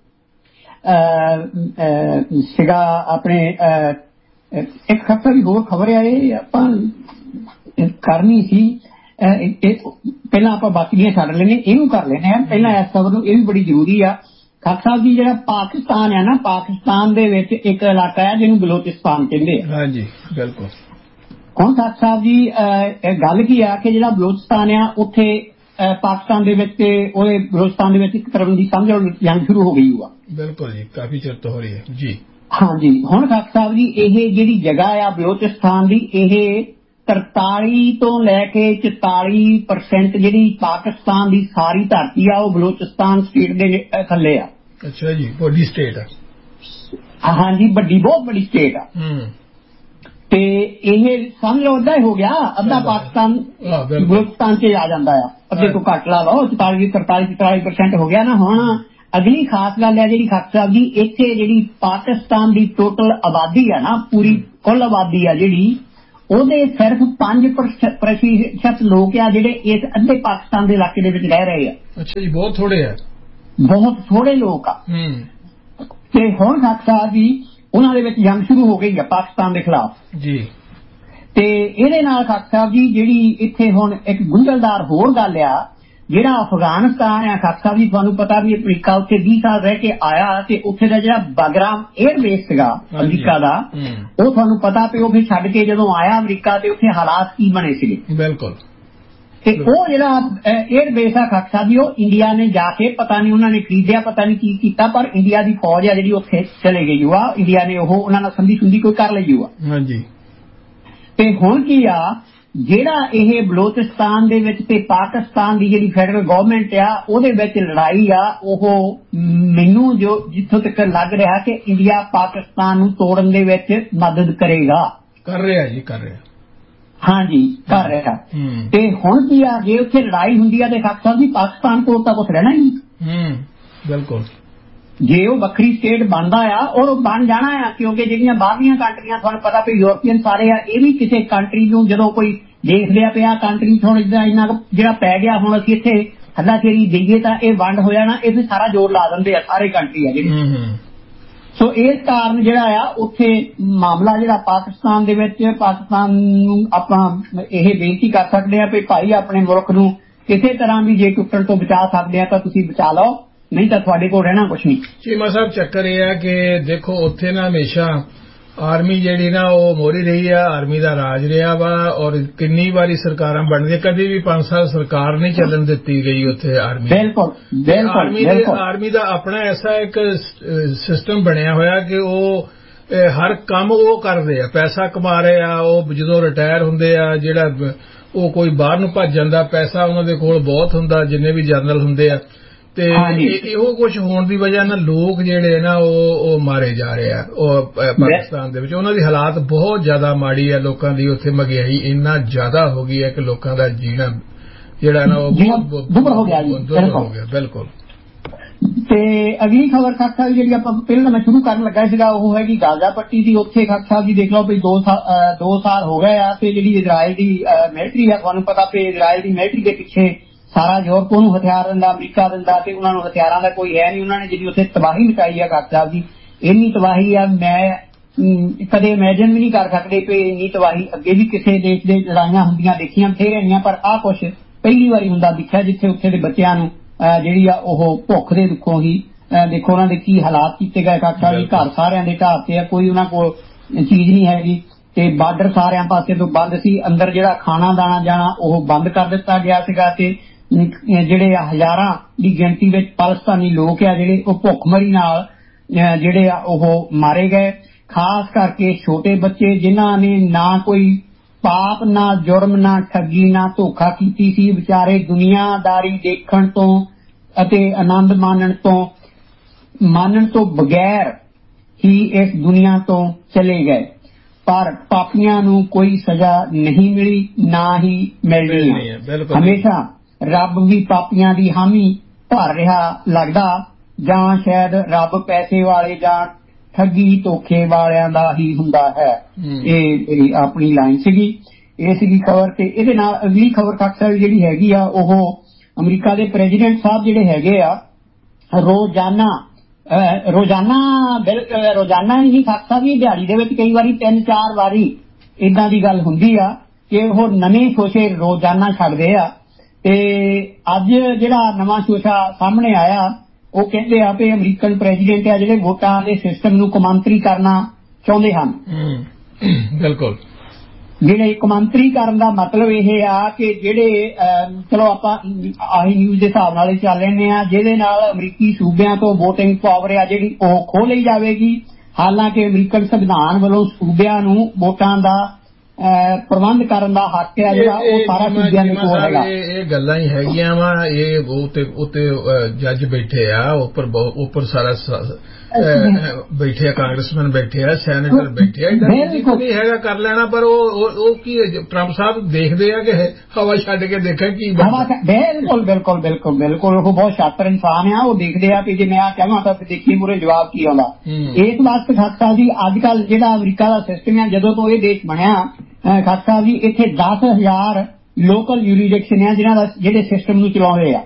ਸੀਗਾ ਆਪਣੇ ਇੱਕ ਖਬਰ ਵੀ ਹੋਰ ਖਬਰ ਆ ਇਹ ਆਪਾਂ ਕਰਨੀ ਸੀ ਪਹਿਲਾਂ ਆਪਾਂ ਬਾਕੀਆਂ ਛੱਡ ਲੈਣੇ ਇਹਨੂੰ ਕਰ ਲੈਣੇ ਆ ਪਹਿਲਾਂ ਇਸ ਖਬਰ ਨੂੰ ਇਹ ਵੀ ਬੜੀ ਜ਼ਰੂਰੀ ਆ। ਖਾਕ ਸਾਹਿਬ ਜੀ ਜਿਹੜਾ ਪਾਕਿਸਤਾਨ ਹੈ ਨਾ ਪਾਕਿਸਤਾਨ ਦੇ ਵਿੱਚ ਇੱਕ ਇਲਾਕਾ ਹੈ ਜਿਹਨੂੰ ਬਲੋਚਿਸਤਾਨ ਕਹਿੰਦੇ ਆ। ਹਾਂਜੀ ਬਿਲਕੁਲ। ਹੁਣ ਖਾਕ ਸਾਹਿਬ ਜੀ ਗੱਲ ਕੀ ਆ ਕਿ ਜਿਹੜਾ ਬਲੋਚਿਸਤਾਨ ਆ ਉੱਥੇ ਪਾਕਿਸਤਾਨ ਦੇ ਵਿੱਚ ਤੇ ਉਹਦੇ ਬਲੋਚਿਸਤਾਨ ਦੇ ਵਿੱਚ ਇੱਕ ਤਰ੍ਹਾਂ ਦੀ ਸਮਝ ਜੰਗ ਸ਼ੁਰੂ ਹੋ ਗਈ ਹੋਆ। ਬਿਲਕੁਲ ਜੀ ਕਾਫੀ ਚਿਰ ਤੋਂ ਹੋ ਰਹੀ ਹੈ ਜੀ। ਹਾਂਜੀ ਹੁਣ ਖਾਕ ਸਾਹਿਬ ਜੀ ਇਹ ਜਿਹੜੀ ਜਗ੍ਹਾ ਆ ਬਲੋਚਿਸਤਾਨ ਦੀ ਇਹ ਤਰਤਾਲੀ ਤੋਂ ਲੈ ਕੇ ਚੁਤਾਲੀ ਪਰਸੈਂਟ ਜਿਹੜੀ ਪਾਕਿਸਤਾਨ ਦੀ ਸਾਰੀ ਧਰਤੀ ਆ ਉਹ ਬਲੋਚਿਸਤਾਨ ਸਟੇਟ ਦੇ ਥੱਲੇ ਆ। ਅੱਛਾ ਜੀ ਵੱਡੀ ਸਟੇਟ ਆ। ਹਾਂਜੀ ਵੱਡੀ ਬਹੁਤ ਵੱਡੀ ਸਟੇਟ ਆ ਤੇ ਇਹ ਸਮਝ ਲਓ ਅੱਧਾ ਹੀ ਹੋ ਗਿਆ ਅੱਧਾ ਪਾਕਿਸਤਾਨ ਬਲੋਚਿਸਤਾਨ ਚ ਆ ਜਾਂਦਾ ਆ ਅੱਧੇ ਤੋਂ ਘੱਟ ਲਾ ਲਓ ਚੁਤਾਲੀ ਤਰਤਾਲੀ ਚੁਤਾਲੀ ਪਰਸੈਂਟ ਹੋ ਗਿਆ ਨਾ। ਹੁਣ ਅਗਲੀ ਖਾਸ ਗੱਲ ਹੈ ਜਿਹੜੀ ਖਾਕ ਸਾਹਿਬ ਜੀ ਇੱਥੇ ਜਿਹੜੀ ਪਾਕਿਸਤਾਨ ਦੀ ਟੋਟਲ ਆਬਾਦੀ ਆ ਨਾ ਪੂਰੀ ਕੁੱਲ ਆਬਾਦੀ ਆ ਜਿਹੜੀ ਉਹਦੇ ਸਿਰਫ ਪੰਜ ਪ੍ਰਤੀਸ਼ਤ ਲੋਕ ਆ ਜਿਹੜੇ ਇਸ ਅੱਧੇ ਪਾਕਿਸਤਾਨ ਦੇ ਇਲਾਕੇ ਦੇ ਵਿੱਚ ਰਹਿ ਰਹੇ ਆ। ਅੱਛਾ ਜੀ ਬਹੁਤ ਥੋੜੇ ਆ ਬਹੁਤ ਥੋੜੇ ਲੋਕ ਆ। ਤੇ ਹੁਣ ਖਾਕ ਸਾਹਿਬ ਜੀ ਉਹਨਾਂ ਦੇ ਵਿੱਚ ਜੰਗ ਸ਼ੁਰੂ ਹੋ ਗਈ ਆ ਪਾਕਿਸਤਾਨ ਦੇ ਖਿਲਾਫ ਜੀ ਤੇ ਇਹਦੇ ਨਾਲ ਖਾਕ ਸਾਹਿਬ ਜੀ ਜਿਹੜੀ ਇੱਥੇ ਹੁਣ ਇੱਕ ਗੁੰਝਲਦਾਰ ਹੋਰ ਗੱਲ ਆ ਜਿਹੜਾ ਅਫਗਾਨਿਸਤਾਨ ਆ ਖਾਲਸਾ ਸਾਹਿਬ ਜੀ ਤੁਹਾਨੂੰ ਪਤਾ ਵੀ ਅਮਰੀਕਾ ਉੱਥੇ ਵੀਹ ਸਾਲ ਰਹਿ ਕੇ ਆਇਆ ਤੇ ਉੱਥੇ ਦਾ ਜਿਹੜਾ ਬਾਗਰਾਮ 에ਅਰ ਬੇਸ ਸੀਗਾ ਅਮਰੀਕਾ ਦਾ ਉਹ ਤੁਹਾਨੂੰ ਪਤਾ ਵੀ ਉਹ ਫਿਰ ਛੱਡ ਕੇ ਜਦੋਂ ਆਇਆ ਅਮਰੀਕਾ ਤੇ ਉੱਥੇ ਹਾਲਾਤ ਕੀ ਬਣੇ ਸੀਗੇ। ਬਿਲਕੁਲ। ਤੇ ਉਹ ਜਿਹੜਾ 에ਅਰ ਬੇਸ ਆ ਖਾਲਸਾ ਸਾਹਿਬ ਜੀ ਉਹ ਇੰਡੀਆ ਨੇ ਜਾ ਕੇ ਪਤਾ ਨਹੀਂ ਉਹਨਾਂ ਨੇ ਖਰੀਦਿਆ ਪਤਾ ਨਹੀਂ ਕੀ ਕੀਤਾ ਪਰ ਇੰਡੀਆ ਦੀ ਫੌਜ ਆ ਜਿਹੜੀ ਉੱਥੇ ਚਲੇ ਗਈ ਆ ਇੰਡੀਆ ਨੇ ਉਹ ਉਹਨਾਂ ਨਾਲ ਸੰਧੀ ਸੁੰਧੀ ਕੋਈ ਕਰ ਲਈ ਆ। ਹਾਂਜੀ। ਤੇ ਹੁਣ ਕੀ ਆ ਜਿਹੜਾ ਇਹ ਬਲੋਚਿਸਤਾਨ ਦੇ ਵਿੱਚ ਤੇ ਪਾਕਿਸਤਾਨ ਦੀ ਜਿਹੜੀ ਫੈਡਰਲ ਗਵਰਨਮੈਂਟ ਆ ਉਹਦੇ ਵਿੱਚ ਲੜਾਈ ਆ ਉਹ ਮੈਨੂੰ ਜੋ ਜਿੱਥੋਂ ਤੱਕ ਲੱਗ ਰਿਹਾ ਕਿ ਇੰਡੀਆ ਪਾਕਿਸਤਾਨ ਨੂੰ ਤੋੜਨ ਦੇ ਵਿੱਚ ਮਦਦ ਕਰੇਗਾ। ਕਰ ਰਿਹਾ ਜੀ ਕਰ ਰਿਹਾ। ਹਾਂਜੀ ਕਰ ਰਿਹਾ। ਤੇ ਹੁਣ ਕੀ ਆ ਜੇ ਉੱਥੇ ਲੜਾਈ ਹੁੰਦੀ ਆ ਤੇ ਖਾਲਸਾ ਜੀ ਪਾਕਿਸਤਾਨ ਕੋਲ ਤਾਂ ਕੁਛ ਰਹਿਣਾ ਹੀ ਨਹੀਂ। ਬਿਲਕੁਲ। ਜੇ ਉਹ ਵੱਖਰੀ ਸਟੇਟ ਬਣਦਾ ਆ ਔਰ ਉਹ ਬਣ ਜਾਣਾ ਆ ਕਿਉਂਕਿ ਜਿਹੜੀਆਂ ਬਾਹਰਲੀਆਂ ਕੰਟਰੀਆਂ ਤੁਹਾਨੂੰ ਪਤਾ ਵੀ ਯੂਰਪੀਅਨ ਸਾਰੇ ਆ ਇਹ ਵੀ ਕਿਸੇ ਕੰਟਰੀ ਨੂੰ ਜਦੋਂ ਕੋਈ ਦੇਖਦੇ ਆ ਪਿਆ ਕੰਟਰੀ ਥੋੜਾ ਜਿਹਾ ਇੰਨਾ ਜਿਹੜਾ ਪੈ ਗਿਆ ਹੁਣ ਅਸੀਂ ਇੱਥੇ ਹੱਲਾਸ਼ੇਰੀ ਦੇਈਏ ਤਾਂ ਇਹ ਵੰਡ ਹੋ ਜਾਣਾ ਇਹ ਸਾਰਾ ਜ਼ੋਰ ਲਾ ਦਿੰਦੇ ਆ ਸਾਰੇ ਕੰਟਰੀ ਆ ਜਿਹੜੇ। ਸੋ ਇਸ ਕਾਰਨ ਜਿਹੜਾ ਆ ਉੱਥੇ ਮਾਮਲਾ ਜਿਹੜਾ ਪਾਕਿਸਤਾਨ ਦੇ ਵਿੱਚ ਪਾਕਿਸਤਾਨ ਨੂੰ ਆਪਾਂ ਇਹ ਬੇਨਤੀ ਕਰ ਸਕਦੇ ਆ ਵੀ ਭਾਈ ਆਪਣੇ ਮੁਲਕ ਨੂੰ ਕਿਸੇ ਤਰ੍ਹਾਂ ਵੀ ਜੇ ਟੁੱਟਣ ਤੋਂ ਬਚਾ ਸਕਦੇ ਆ ਤਾਂ ਤੁਸੀਂ ਬਚਾ ਲਓ ਨਹੀਂ ਤਾਂ ਤੁਹਾਡੇ ਕੋਲ ਰਹਿਣਾ ਕੁਛ ਨਹੀਂ। ਚੀਮਾ ਸਾਹਿਬ ਚੱਕਰ ਇਹ ਆ ਕਿ ਦੇਖੋ ਉੱਥੇ ਨਾ ਹਮੇਸ਼ਾ ਆਰਮੀ ਜਿਹੜੀ ਨਾ ਉਹ ਮੋਹਰੀ ਰਹੀ ਆ ਆਰਮੀ ਦਾ ਰਾਜ ਰਿਹਾ ਵਾ ਔਰ ਕਿੰਨੀ ਵਾਰੀ ਸਰਕਾਰਾਂ ਬਣਦੀਆਂ ਕਦੇ ਵੀ ਪੰਜ ਸਾਲ ਸਰਕਾਰ ਨਹੀਂ ਚੱਲਣ ਦਿੱਤੀ ਗਈ ਉੱਥੇ ਆਰਮੀ। ਬਿਲਕੁਲ ਆਰਮੀ ਦੇ ਆਰਮੀ ਦਾ ਆਪਣਾ ਐਸਾ ਇੱਕ ਸਿਸਟਮ ਬਣਿਆ ਹੋਇਆ ਕਿ ਉਹ ਹਰ ਕੰਮ ਉਹ ਕਰਦੇ ਆ ਪੈਸਾ ਕਮਾ ਰਹੇ ਆ ਉਹ ਜਦੋਂ ਰਿਟਾਇਰ ਹੁੰਦੇ ਆ ਜਿਹੜਾ ਉਹ ਕੋਈ ਬਾਹਰ ਨੂੰ ਭੱਜ ਜਾਂਦਾ ਪੈਸਾ ਉਹਨਾਂ ਦੇ ਕੋਲ ਬਹੁਤ ਹੁੰਦਾ ਜਿੰਨੇ ਵੀ ਜਨਰਲ ਹੁੰਦੇ ਆ ਤੇ ਇਹੋ ਕੁਝ ਹੋਣ ਦੀ ਵਜ੍ਹਾ ਨਾਲ ਲੋਕ ਜਿਹੜੇ ਨਾ ਉਹ ਉਹ ਮਾਰੇ ਜਾ ਰਹੇ ਆ ਉਹ ਪਾਕਿਸਤਾਨ ਦੇ ਵਿੱਚ ਉਹਨਾਂ ਦੀ ਹਾਲਾਤ ਬਹੁਤ ਜ਼ਿਆਦਾ ਮਾੜੀ ਆ ਲੋਕਾਂ ਦੀ ਉੱਥੇ ਮਹਿੰਗਾਈ ਇੰਨਾ ਜ਼ਿਆਦਾ ਹੋ ਗਈ ਹੈ ਕਿ ਲੋਕਾਂ ਦਾ ਜੀਣਾ ਜਿਹੜਾ ਨਾ ਉਹ ਦੁੱਭਰ ਹੋ ਗਿਆ ਹੋ ਗਿਆ। ਬਿਲਕੁਲ। ਤੇ ਅਗਲੀ ਖਬਰ ਖਾਲਸਾ ਜਿਹੜੀ ਆਪਾਂ ਪਹਿਲਾਂ ਮੈਂ ਸ਼ੁਰੂ ਕਰਨ ਲੱਗਾ ਸੀਗਾ ਉਹ ਹੈਗੀ ਗਾਜ਼ਾ ਪੱਟੀ ਦੀ ਉੱਥੇ ਖਾਲਸਾ ਜੀ ਦੇਖ ਲਓ ਵੀ ਦੋ ਸਾਲ ਦੋ ਸਾਲ ਹੋ ਗਏ ਆ ਤੇ ਜਿਹੜੀ ਇਜ਼ਰਾਈਲ ਦੀ ਮਿਲਟਰੀ ਆ ਤੁਹਾਨੂੰ ਪਤਾ ਵੀ ਇਜ਼ਰਾਈਲ ਦੀ ਮਿਲਟਰੀ ਦੇ ਪਿੱਛੇ ਸਾਰਾ ਯੂਰਪ ਨੂੰ ਹਥਿਆਰ ਦਿੰਦਾ ਅਮਰੀਕਾ ਦਿੰਦਾ ਤੇ ਉਹਨਾਂ ਨੂੰ ਹਥਿਆਰਾਂ ਦਾ ਕੋਈ ਹੈ ਨਹੀਂ ਉਹਨਾਂ ਨੇ ਜਿਹੜੀ ਉੱਥੇ ਤਬਾਹੀ ਮਚਾਈ ਆ ਖਾਲਸਾ ਸਾਹਿਬ ਜੀ ਇੰਨੀ ਤਬਾਹੀ ਆ ਮੈਂ ਕਦੇ ਇਮੈਜਿਨ ਵੀ ਨਹੀਂ ਕਰ ਸਕਦੇ ਕਿ ਇੰਨੀ ਤਬਾਹੀ ਅੱਗੇ ਵੀ ਕਿਸੇ ਦੇਸ਼ ਦੇ ਲੜਾਈਆਂ ਹੁੰਦੀਆਂ ਦੇਖੀਆਂ ਬਥੇਰੀਆਂ ਪਰ ਆਹ ਕੁਛ ਪਹਿਲੀ ਵਾਰੀ ਹੁੰਦਾ ਦਿਖਿਆ ਜਿੱਥੇ ਉੱਥੇ ਦੇ ਬੱਚਿਆਂ ਨੂੰ ਜਿਹੜੀ ਆ ਉਹ ਭੁੱਖ ਦੇ ਦੁੱਖੋਂ ਹੀ ਦੇਖੋ ਉਹਨਾਂ ਦੇ ਕੀ ਹਾਲਾਤ ਕੀਤੇ ਗਏ ਖਾਲਸਾ ਜੀ ਘਰ ਸਾਰਿਆਂ ਦੇ ਢਾਹ ਤੇ ਆ ਕੋਈ ਉਹਨਾਂ ਕੋਲ ਚੀਜ਼ ਨਹੀਂ ਹੈਗੀ ਤੇ ਬਾਰਡਰ ਸਾਰਿਆਂ ਪਾਸੇ ਤੋਂ ਬੰਦ ਸੀ ਅੰਦਰ ਜਿਹੜਾ ਖਾਣਾ ਦਾਣਾ ਜਾਣਾ ਉਹ ਬੰਦ ਕਰ ਦਿੱਤਾ ਗਿਆ ਸੀਗਾ ਤੇ ਜਿਹੜੇ ਹਜ਼ਾਰਾਂ ਦੀ ਗਿਣਤੀ ਵਿੱਚ ਪਾਕਿਸਤਾਨੀ ਲੋਕ ਆ ਜਿਹੜੇ ਉਹ ਭੁੱਖਮਰੀ ਨਾਲ ਜਿਹੜੇ ਆ ਉਹ ਮਾਰੇ ਗਏ ਖਾਸ ਕਰਕੇ ਛੋਟੇ ਬੱਚੇ ਜਿਨ੍ਹਾਂ ਨੇ ਨਾ ਕੋਈ ਪਾਪ ਨਾ ਜੁਰਮ ਨਾ ਠੱਗੀ ਨਾ ਧੋਖਾ ਕੀਤੀ ਸੀ ਵਿਚਾਰੇ ਦੁਨੀਆਦਾਰੀ ਦੇਖਣ ਤੋਂ ਅਤੇ ਆਨੰਦ ਮਾਣਨ ਤੋਂ ਮਾਨਣ ਤੋਂ ਬਗੈਰ ਹੀ ਇਸ ਦੁਨੀਆ ਤੋਂ ਚਲੇ ਗਏ ਪਰ ਪਾਪੀਆਂ ਨੂੰ ਕੋਈ ਸਜ਼ਾ ਨਹੀਂ ਮਿਲੀ ਨਾ ਹੀ ਮਿਲਣੀ ਹੈ। ਹਮੇਸ਼ਾ ਰੱਬ ਵੀ ਪਾਪੀਆਂ ਦੀ ਹਾਮੀ ਭਰ ਰਿਹਾ ਲੱਗਦਾ ਜਾਂ ਸ਼ਾਇਦ ਰੱਬ ਪੈਸੇ ਵਾਲੇ ਜਾਂ ਠੱਗੀ ਧੋਖੇ ਵਾਲਿਆਂ ਦਾ ਹੀ ਹੁੰਦਾ ਹੈ। ਇਹ ਆਪਣੀ ਲਾਈਨ ਸੀਗੀ ਇਹ ਸੀਗੀ ਖਬਰ ਤੇ ਇਹਦੇ ਨਾਲ ਅਗਲੀ ਖਬਰ ਖਾਲਸਾ ਜਿਹੜੀ ਹੈਗੀ ਆ ਉਹ ਅਮਰੀਕਾ ਦੇ ਪ੍ਰੈਜ਼ੀਡੈਂਟ ਸਾਹਿਬ ਜਿਹੜੇ ਹੈਗੇ ਆ ਰੋਜ਼ਾਨਾ ਰੋਜ਼ਾਨਾ ਬਿਲਕੁਲ ਰੋਜ਼ਾਨਾ ਹੀ ਖਾਲਸਾ ਵੀ ਦਿਹਾੜੀ ਦੇ ਵਿੱਚ ਕਈ ਵਾਰੀ ਤਿੰਨ ਚਾਰ ਵਾਰੀ ਏਦਾਂ ਦੀ ਗੱਲ ਹੁੰਦੀ ਆ ਕਿ ਉਹ ਨਵੇਂ ਸ਼ੋਸ਼ੇ ਰੋਜ਼ਾਨਾ ਛੱਡਦੇ ਆ ਤੇ ਅੱਜ ਜਿਹੜਾ ਨਵਾਂ ਸ਼ੋਸ਼ਾ ਸਾਹਮਣੇ ਆਇਆ ਉਹ ਕਹਿੰਦੇ ਆ ਕਿ ਅਮਰੀਕਨ ਪ੍ਰੈਜ਼ੀਡੈਂਟ ਆ ਜਿਹੜੇ ਵੋਟਾਂ ਦੇ ਸਿਸਟਮ ਨੂੰ ਕੌਮਾਂਤਰੀ ਕਰਨਾ ਚਾਹੁੰਦੇ ਹਨ। ਬਿਲਕੁਲ। ਜਿਹੜੇ ਕੌਮਾਂਤਰੀ ਕਰਨ ਦਾ ਮਤਲਬ ਇਹ ਆ ਕਿ ਜਿਹੜੇ ਚਲੋ ਆਪਾਂ ਆਹੀ ਨਿਊਜ਼ ਦੇ ਹਿਸਾਬ ਨਾਲ ਹੀ ਚੱਲ ਰਹੇ ਆ ਜਿਹਦੇ ਨਾਲ ਅਮਰੀਕੀ ਸੂਬਿਆਂ ਤੋਂ ਵੋਟਿੰਗ ਪਾਵਰ ਆ ਜਿਹੜੀ ਉਹ ਖੋਹ ਲਈ ਜਾਵੇਗੀ ਹਾਲਾਂਕਿ ਅਮਰੀਕਨ ਸੰਵਿਧਾਨ ਵੱਲੋਂ ਸੂਬਿਆਂ ਨੂੰ ਵੋਟਾਂ ਦਾ ਪ੍ਰਬੰਧ ਕਰਨ ਦਾ ਹੱਕ ਹੈ ਜਿਹੜਾ ਉਹ ਸਾਰਾ ਸੂਬਿਆਂ ਦੇ ਕੋਲ ਹੈਗਾ। ਇਹ ਗੱਲਾਂ ਹੀ ਹੈਗੀਆਂ ਵਾ ਇਹ ਉੱਤੇ ਜੱਜ ਬੈਠੇ ਆ ਉੱਪਰ ਉੱਪਰ ਸਾਰਾ ਬੈਠੇ ਆ ਕਾਂਗਰਸਮੈਨ ਬੈਠੇ ਆ ਸੈਨੇਟਰ ਬੈਠੇ ਆ ਨਹੀਂ ਹੈਗਾ ਕਰ ਲੈਣਾ ਪਰ ਉਹ ਕੀ ਟਰੰਪ ਸਾਹਿਬ ਦੇਖਦੇ ਆ ਕਿ ਹਵਾ ਛੱਡ ਕੇ ਦੇਖਾਂ ਕੀ ਬਿਲਕੁਲ ਬਿਲਕੁਲ ਬਿਲਕੁਲ ਬਿਲਕੁਲ ਉਹ ਬਹੁਤ ਸ਼ਾਤਰ ਇਨਸਾਨ ਆ ਉਹ ਦੇਖਦੇ ਆ ਕਿ ਜੇ ਮੈਂ ਆ ਕਹਾਂ ਤਾਂ ਦੇਖੀ ਮੂਰੇ ਜਵਾਬ ਕੀ ਆਉਂਦਾ। ਇਸ ਵਾਸਤੇ ਖਾਲਸਾ ਜੀ ਅੱਜ ਕੱਲ ਜਿਹੜਾ ਅਮਰੀਕਾ ਦਾ ਸਿਸਟਮ ਆ ਜਦੋਂ ਤੋਂ ਇਹ ਦੇਸ਼ ਬਣਿਆ ਖਾਲਸਾ ਜੀ ਇੱਥੇ ਦਸ ਹਜ਼ਾਰ ਲੋਕਲ ਯੂਰੀਡਿਕਸ਼ਨ ਆ ਜਿਹਨਾਂ ਦਾ ਜਿਹੜੇ ਸਿਸਟਮ ਨੂੰ ਚਲਾਉਂਦੇ ਆ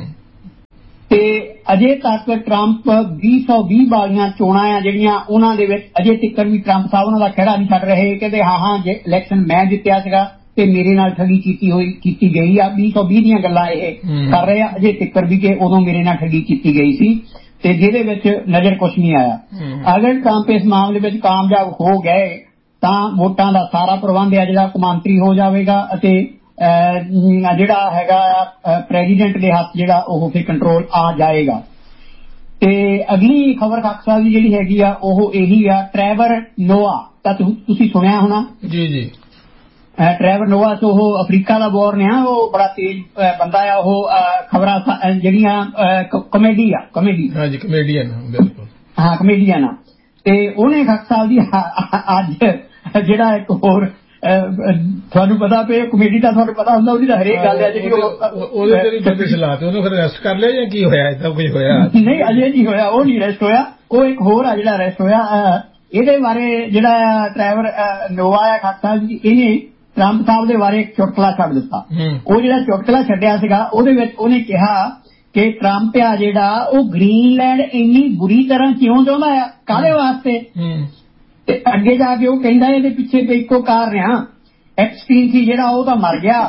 ਤੇ ਅਜੇ ਤੱਕ ਟਰੰਪ ਵੀਹ ਸੌ ਵੀਹ ਵਾਲੀਆਂ ਚੋਣਾਂ ਆ ਜਿਹੜੀਆਂ ਉਹਨਾਂ ਦੇ ਵਿੱਚ ਅਜੇ ਤੱਕ ਵੀ ਟਰੰਪ ਸਾਹਿਬ ਉਹਨਾਂ ਦਾ ਖਹਿੜਾ ਨਹੀਂ ਛੱਡ ਰਹੇ ਕਹਿੰਦੇ ਹਾਂ ਹਾਂ ਜੇ ਇਲੈਕਸ਼ਨ ਮੈਂ ਜਿੱਤਿਆ ਸੀਗਾ ਤੇ ਮੇਰੇ ਨਾਲ ਠੱਗੀ ਕੀਤੀ ਹੋਈ ਕੀਤੀ ਗਈ ਆ। ਵੀਹ ਸੌ ਵੀਹ ਦੀਆਂ ਗੱਲਾਂ ਇਹ ਕਰ ਰਹੇ ਆ ਅਜੇ ਤੱਕ ਵੀ ਕਿ ਉਦੋਂ ਮੇਰੇ ਨਾਲ ਠੱਗੀ ਕੀਤੀ ਗਈ ਸੀ ਤੇ ਜਿਹਦੇ ਵਿੱਚ ਨਜ਼ਰ ਕੁਛ ਨਹੀਂ ਆਇਆ। ਅਗਰ ਟਰੰਪ ਇਸ ਮਾਮਲੇ ਵਿੱਚ ਕਾਮਯਾਬ ਹੋ ਗਏ ਤਾਂ ਵੋਟਾਂ ਦਾ ਸਾਰਾ ਪ੍ਰਬੰਧ ਹੈ ਜਿਹੜਾ ਕੌਮਾਂਤਰੀ ਹੋ ਜਾਵੇਗਾ ਅਤੇ ਜਿਹੜਾ ਹੈਗਾ ਪ੍ਰੈਜ਼ੀਡੈਂਟ ਦੇ ਹੱਥ ਜਿਹੜਾ ਉਹ ਫਿਰ ਕੰਟਰੋਲ ਆ ਜਾਏਗਾ। ਤੇ ਅਗਲੀ ਖਬਰ ਖਾਕ ਸਾਹਿਬ ਦੀ ਜਿਹੜੀ ਹੈਗੀ ਆ ਉਹ ਇਹੀ ਆ, ਟਰੈਵਰ ਨੋਆ ਤਾਂ ਤੁਸੀਂ ਸੁਣਿਆ ਹੋਣਾ। ਜੀ ਜੀ। ਟਰੈਵਰ ਨੋਆ ਤੋਂ ਉਹ ਅਫਰੀਕਾ ਦਾ ਬੋਰਨ ਆ, ਉਹ ਬੜਾ ਤੇਜ਼ ਬੰਦਾ ਆ। ਉਹ ਖਬਰਾਂ ਜਿਹੜੀਆਂ ਕਮੇਡੀ ਆ ਕਮੇਡੀ ਹਾਂਜੀ ਕਮੇਡੀਅਨ ਬਿਲਕੁਲ ਹਾਂ ਕਮੇਡੀਅਨ ਆ। ਤੇ ਉਹਨੇ ਖਾਕ ਸਾਹਿਬ ਦੀ ਅੱਜ ਜਿਹੜਾ ਇੱਕ ਹੋਰ ਤੁਹਾਨੂੰ ਪਤਾ ਪਏ ਕਮੇਡੀ ਦਾ ਤੁਹਾਨੂੰ ਪਤਾ ਹੁੰਦਾ ਉਹਦੀ ਤਾਂ ਹਰੇਕ ਗੱਲ ਹੈ ਜਿਹੜੀ ਉਹਦੇ ਸਲਾਹ ਉਹਨੂੰ ਫਿਰ ਅਰੈਸਟ ਕਰ ਲਿਆ ਜਾਂ ਕੀ ਹੋਇਆ ਏਦਾਂ ਕੁਝ ਹੋਇਆ? ਨਹੀਂ ਅਜੇ ਨਹੀਂ ਹੋਇਆ, ਉਹ ਨਹੀਂ ਅਰੈਸਟ ਹੋਇਆ। ਉਹ ਇੱਕ ਹੋਰ ਆ ਜਿਹੜਾ ਅਰੈਸਟ ਹੋਇਆ। ਇਹਦੇ ਬਾਰੇ ਜਿਹੜਾ ਟਰੈਵਰ ਨੋਆ ਆ ਖਾਕ ਸਾਹਿਬ ਜੀ, ਇਹਨੇ ਟਰੰਪ ਸਾਹਿਬ ਦੇ ਬਾਰੇ ਇੱਕ ਚੁਟਕਲਾ ਛੱਡ ਦਿੱਤਾ। ਉਹ ਜਿਹੜਾ ਚੁਟਕਲਾ ਛੱਡਿਆ ਸੀਗਾ ਉਹਦੇ ਵਿੱਚ ਉਹਨੇ ਕਿਹਾ ਕਿ ਟਰੰਪ ਆ ਜਿਹੜਾ ਉਹ ਗ੍ਰੀਨਲੈਂਡ ਇੰਨੀ ਬੁਰੀ ਤਰ੍ਹਾਂ ਕਿਉਂ ਚਾਹੁੰਦਾ ਆ, ਕਾਹਦੇ ਵਾਸਤੇ। ਤੇ ਅੱਗੇ ਜਾ ਕੇ ਉਹ ਕਹਿੰਦਾ ਇਹਦੇ ਪਿੱਛੇ ਇੱਕੋ ਕਾਰਨ ਆ, ਐਪਸਟੀਨ ਸੀ ਜਿਹੜਾ ਉਹ ਤਾਂ ਮਰ ਗਿਆ।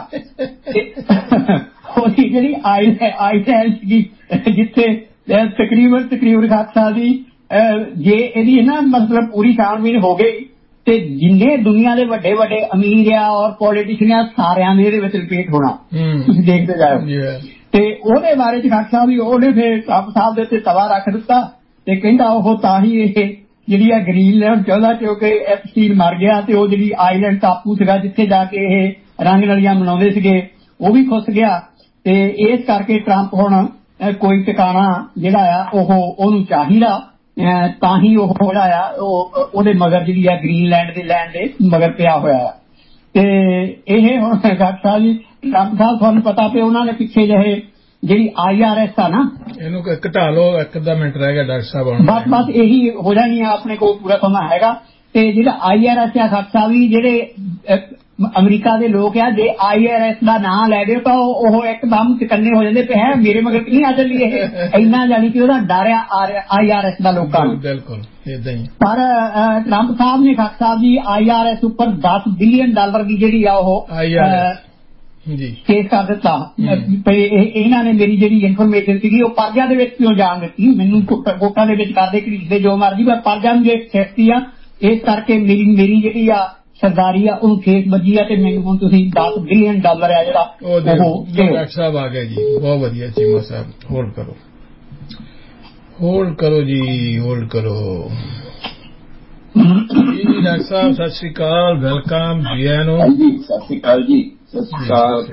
ਉਹਦੀ ਜਿਹੜੀ ਆਈਲੈਂਡ ਸੀਗੀ ਜਿੱਥੇ ਤਕਰੀਬਨ ਤਕਰੀਬਨ ਖਾਕ ਸਾਹਿਬ ਦੀ ਜੇ ਇਹਦੀ ਨਾ ਮਤਲਬ ਪੂਰੀ ਛਾਣਬੀਣ ਹੋ ਗਈ ਤੇ ਜਿੰਨੇ ਦੁਨੀਆ ਦੇ ਵੱਡੇ ਵੱਡੇ ਅਮੀਰ ਆ ਔਰ ਪੋਲੀਟੀਸ਼ੀਅਨ ਸਾਰਿਆਂ ਦੇ ਇਹਦੇ ਵਿੱਚ ਰਿਪੀਟ ਹੋਣਾ। ਤੁਸੀਂ ਦੇਖਦੇ ਜਾਓ। ਤੇ ਉਹਦੇ ਬਾਰੇ ਚ ਖਾਕ ਸਾਹਿਬ ਵੀ ਉਹਨੇ ਫਿਰ ਟਰੰਪ ਸਾਹਿਬ ਦੇ ਉੱਤੇ ਤਵਾ ਰੱਖ ਦਿੱਤਾ ਤੇ ਕਹਿੰਦਾ ਉਹ ਤਾਂ ਹੀ ਇਹ ਜਿਹੜੀ ਆ ਗ੍ਰੀਨਲੈਂਡ ਚਾਹੁੰਦਾ ਕਿਉਂਕਿ ਐਪਸਟੀਨ ਮਰ ਗਿਆ ਤੇ ਉਹ ਜਿਹੜੀ ਆਈਲੈਂਡ ਟਾਪੂ ਸੀਗਾ ਜਿੱਥੇ ਜਾ ਕੇ ਇਹ ਰੰਗ ਨਲੀਆਂ ਮਨਾਉਂਦੇ ਸੀਗੇ ਉਹ ਵੀ ਖੁੱਸ ਗਿਆ। ਤੇ ਇਸ ਕਰਕੇ ਟਰੰਪ ਹੁਣ ਕੋਈ ਟਿਕਾਣਾ ਜਿਹੜਾ ਆ ਉਹ ਉਹਨੂੰ ਚਾਹੀਦਾ ਤਾਂ ਹੀ ਉਹ ਜਿਹੜਾ ਆ ਉਹ ਉਹਦੇ ਮਗਰ ਜਿਹੜੀ ਆ ਗ੍ਰੀਨਲੈਂਡ ਦੇ ਲੈਂਡ ਦੇ ਮਗਰ ਪਿਆ ਹੋਇਆ। ਤੇ ਇਹ ਹੁਣ ਖਾਕ ਸਾਹਿਬ ਜੀ ਟਰੰਪ ਸਾਹਿਬ ਤੁਹਾਨੂੰ ਪਤਾ ਪਿਆ ਉਹਨਾਂ ਨੇ ਪਿੱਛੇ ਜਿਹੇ ਜਿਹੜੀ ਆਈ ਆਰ ਐਸ ਆ ਨਾ ਇਹਨੂੰ ਘਟਾ ਲਓ, ਇੱਕ ਅੱਧਾ ਮਿੰਟ ਰਹਿ ਗਿਆ ਡਾਕਟਰ ਸਾਹਿਬ। ਬਸ ਬਸ ਇਹੀ ਹੋ ਜਾਣੀ ਆ, ਆਪਣੇ ਕੋਲ ਪੂਰਾ ਸਮਾਂ ਹੈਗਾ। ਤੇ ਜਿਹੜਾ ਆਈ ਆਰ ਐਸ ਆ ਖਾਕ ਸਾਹਿਬ ਜੀ ਜਿਹੜੇ ਅਮਰੀਕਾ ਦੇ ਲੋਕ ਆ ਜੇ ਆਈ ਆਰ ਐਸ ਦਾ ਨਾਂ ਲੈ ਦਿਓ ਤਾਂ ਉਹ ਇੱਕਦਮ ਚਕੰਨੇ ਹੋ ਜਾਂਦੇ ਪਏ ਹੈ ਮੇਰੇ ਮਗਰ ਨਹੀਂ ਆ ਚੱਲੀ ਇਹ ਇੰਨਾ ਜਾਣੀ ਕਿ ਉਹਦਾ ਡਰ ਆ ਆਈ ਆਰ ਐਸ ਦਾ ਲੋਕਾਂ ਨੂੰ। ਬਿਲਕੁਲ ਏਦਾਂ ਹੀ। ਪਰ ਟਰੰਪ ਸਾਹਿਬ ਨੇ ਖਾਕ Sahib ji I R S ਉੱਪਰ ਦਸ ਬਿਲੀਅਨ ਡਾਲਰ ਦੀ ਜਿਹੜੀ ਆ ਉਹ ਜੀ ਕੇਸ ਕਰ ਦਿੱਤਾ। ਇਹਨਾਂ ਨੇ ਮੇਰੀ ਜਿਹੜੀ ਇਨਫੋਰਮੇਸ਼ਨ ਸੀਗੀ ਉਹ ਪਰਜਾ ਦੇ ਵਿੱਚ ਕਿਉਂ ਜਾਣ ਦਿੱਤੀ, ਮੈਨੂੰ ਕੋਟਾਂ ਦੇ ਵਿੱਚ ਕਰਦੇ ਘੜੀਸਦੇ ਜੋ ਮਰਜੀ, ਪਰ ਪਰਜਾ ਨੂੰ ਜੇ ਸੇਫਟੀ ਆ ਇਸ ਕਰਕੇ ਮੇਰੀ ਮੇਰੀ ਜਿਹੜੀ ਆ ਸਰਦਾਰੀ ਆ ਉਹਨੂੰ ਖੇਸ ਵੱਜੀ ਆ ਤੇ ਮੈਨੂੰ ਹੁਣ ਤੁਸੀਂ ਦਸ ਬਿਲੀਅਨ ਡਾਲਰ ਆ ਜਿਹੜਾ ਉਹ ਡਾਕਟਰ ਸਾਹਿਬ ਆ ਗਏ ਜੀ। ਬਹੁਤ ਵਧੀਆ ਚੀਮਾ ਸਾਹਿਬ, ਹੋਲਡ ਕਰੋ ਹੋਲਡ ਕਰੋ ਜੀ ਹੋਲਡ ਕਰੋ ਜੀ। ਡਾਕਟਰ ਸਾਹਿਬ ਸਤਿ ਸ਼੍ਰੀ ਅਕਾਲ, ਵੈਲਕਮ ਜੀ ਆਇਆਂ ਨੂੰ। ਸਤਿ ਸ਼੍ਰੀ ਅਕਾਲ ਜੀ। ਸਤਿ ਸ਼੍ਰੀ ਅਕਾਲ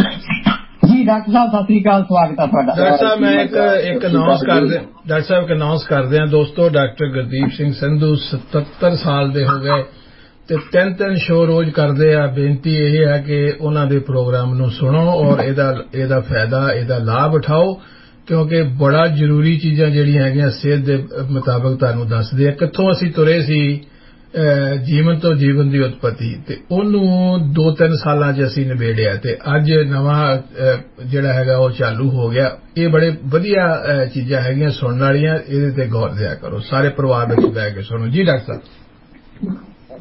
ਜੀ ਡਾਕਟਰ ਸਾਹਿਬ, ਸਤਿ ਸ਼੍ਰੀ ਅਕਾਲ, ਸਵਾਗਤ ਹੈ ਤੁਹਾਡਾ। ਡਾਕਟਰ ਸਾਹਿਬ ਮੈਂ ਇੱਕ ਇੱਕ ਅਨਾਉਂਸ ਕਰਦੇ ਡਾਕਟਰ ਸਾਹਿਬ ਇੱਕ ਅਨਾਉਂਸ ਕਰਦੇ ਹਾਂ ਦੋਸਤੋ, ਡਾਕਟਰ ਗੁਰਦੀਪ ਸਿੰਘ ਸੰਧੂ ਸਤੱਤਰ ਸਾਲ ਦੇ ਹੋ ਗਏ ਤੇ ਤਿੰਨ ਤਿੰਨ ਸ਼ੋਅ ਰੋਜ਼ ਕਰਦੇ ਆ। ਬੇਨਤੀ ਇਹ ਹੈ ਕਿ ਉਹਨਾਂ ਦੇ ਪ੍ਰੋਗਰਾਮ ਨੂੰ ਸੁਣੋ ਔਰ ਇਹਦਾ ਇਹਦਾ ਫਾਇਦਾ ਇਹਦਾ ਲਾਭ ਉਠਾਓ ਕਿਉਂਕਿ ਬੜਾ ਜ਼ਰੂਰੀ ਚੀਜ਼ਾਂ ਜਿਹੜੀਆਂ ਹੈਗੀਆਂ ਸਿਹਤ ਦੇ ਮੁਤਾਬਕ ਤੁਹਾਨੂੰ ਦੱਸਦੇ ਆ। ਕਿੱਥੋਂ ਅਸੀਂ ਤੁਰੇ ਸੀ ਜੀਵਨ ਤੋਂ ਜੀਵਨ ਦੀ ਉਤਪਤੀ ਤੇ ਉਹਨੂੰ ਦੋ ਤਿੰਨ ਸਾਲਾਂ 'ਚ ਅਸੀਂ ਨਿਬੇੜਿਆ ਤੇ ਅੱਜ ਨਵਾਂ ਜਿਹੜਾ ਹੈਗਾ ਉਹ ਚਾਲੂ ਹੋ ਗਿਆ। ਇਹ ਬੜੇ ਵਧੀਆ ਚੀਜ਼ਾਂ ਹੈਗੀਆਂ ਸੁਣਨ ਵਾਲੀਆਂ, ਇਹਦੇ ਤੇ ਗੌਰ ਦਿਆ ਕਰੋ, ਸਾਰੇ ਪਰਿਵਾਰ ਵਿੱਚ ਬਹਿ ਕੇ ਸੁਣੋ। ਜੀ ਡਾਕਟਰ ਸਾਹਿਬ।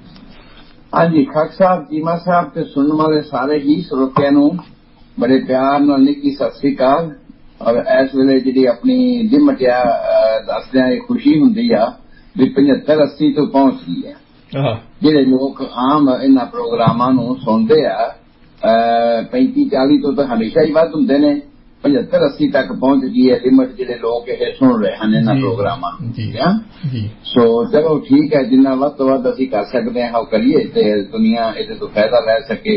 ਹਾਂਜੀ ਖਾਕ ਸਾਹਿਬ, ਚੀਮਾ ਸਾਹਿਬ ਤੇ ਸੁਣਨ ਵਾਲੇ ਸਾਰੇ ਹੀ ਸਰੋਤਿਆਂ ਨੂੰ ਬੜੇ ਪਿਆਰ ਨਾਲ ਨਿੱਕੀ ਸਤਿ ਸ੍ਰੀ ਅਕਾਲ। ਔਰ ਇਸ ਵੇਲੇ ਜਿਹੜੀ ਆਪਣੀ ਦਿਮਟਿਆ ਦੱਸਦਿਆਂ ਇਹ ਖੁਸ਼ੀ ਹੁੰਦੀ ਆ ਵੀ ਪਝੱਤਰ ਅੱਸੀ ਤੋਂ ਪਹੁੰਚ ਗਈ ਹੈ। ਜਿਹੜੇ ਲੋਕ ਆਮ ਇਹਨਾਂ ਪ੍ਰੋਗਰਾਮਾਂ ਨੂੰ ਸੁਣਦੇ ਆ ਪੈਂਤੀ ਚਾਲੀ ਤੋਂ ਤਾਂ ਹਮੇਸ਼ਾ ਹੀ ਵੱਧ ਹੁੰਦੇ ਨੇ, ਪਝੱਤਰ ਅੱਸੀ ਤੱਕ ਪਹੁੰਚ ਗਈ ਹੈ ਲਿਮਟ ਜਿਹੜੇ ਲੋਕ ਇਹ ਸੁਣ ਰਹੇ ਹਨ ਇਹਨਾਂ ਪ੍ਰੋਗਰਾਮਾਂ ਨੂੰ। ਸੋ ਚਲੋ ਠੀਕ ਹੈ, ਜਿੰਨਾ ਵੱਧ ਤੋਂ ਵੱਧ ਅਸੀਂ ਕਰ ਸਕਦੇ ਹਾਂ ਉਹ ਕਰੀਏ ਤੇ ਦੁਨੀਆ ਇਹਦੇ ਤੋਂ ਫਾਇਦਾ ਲੈ ਸਕੇ,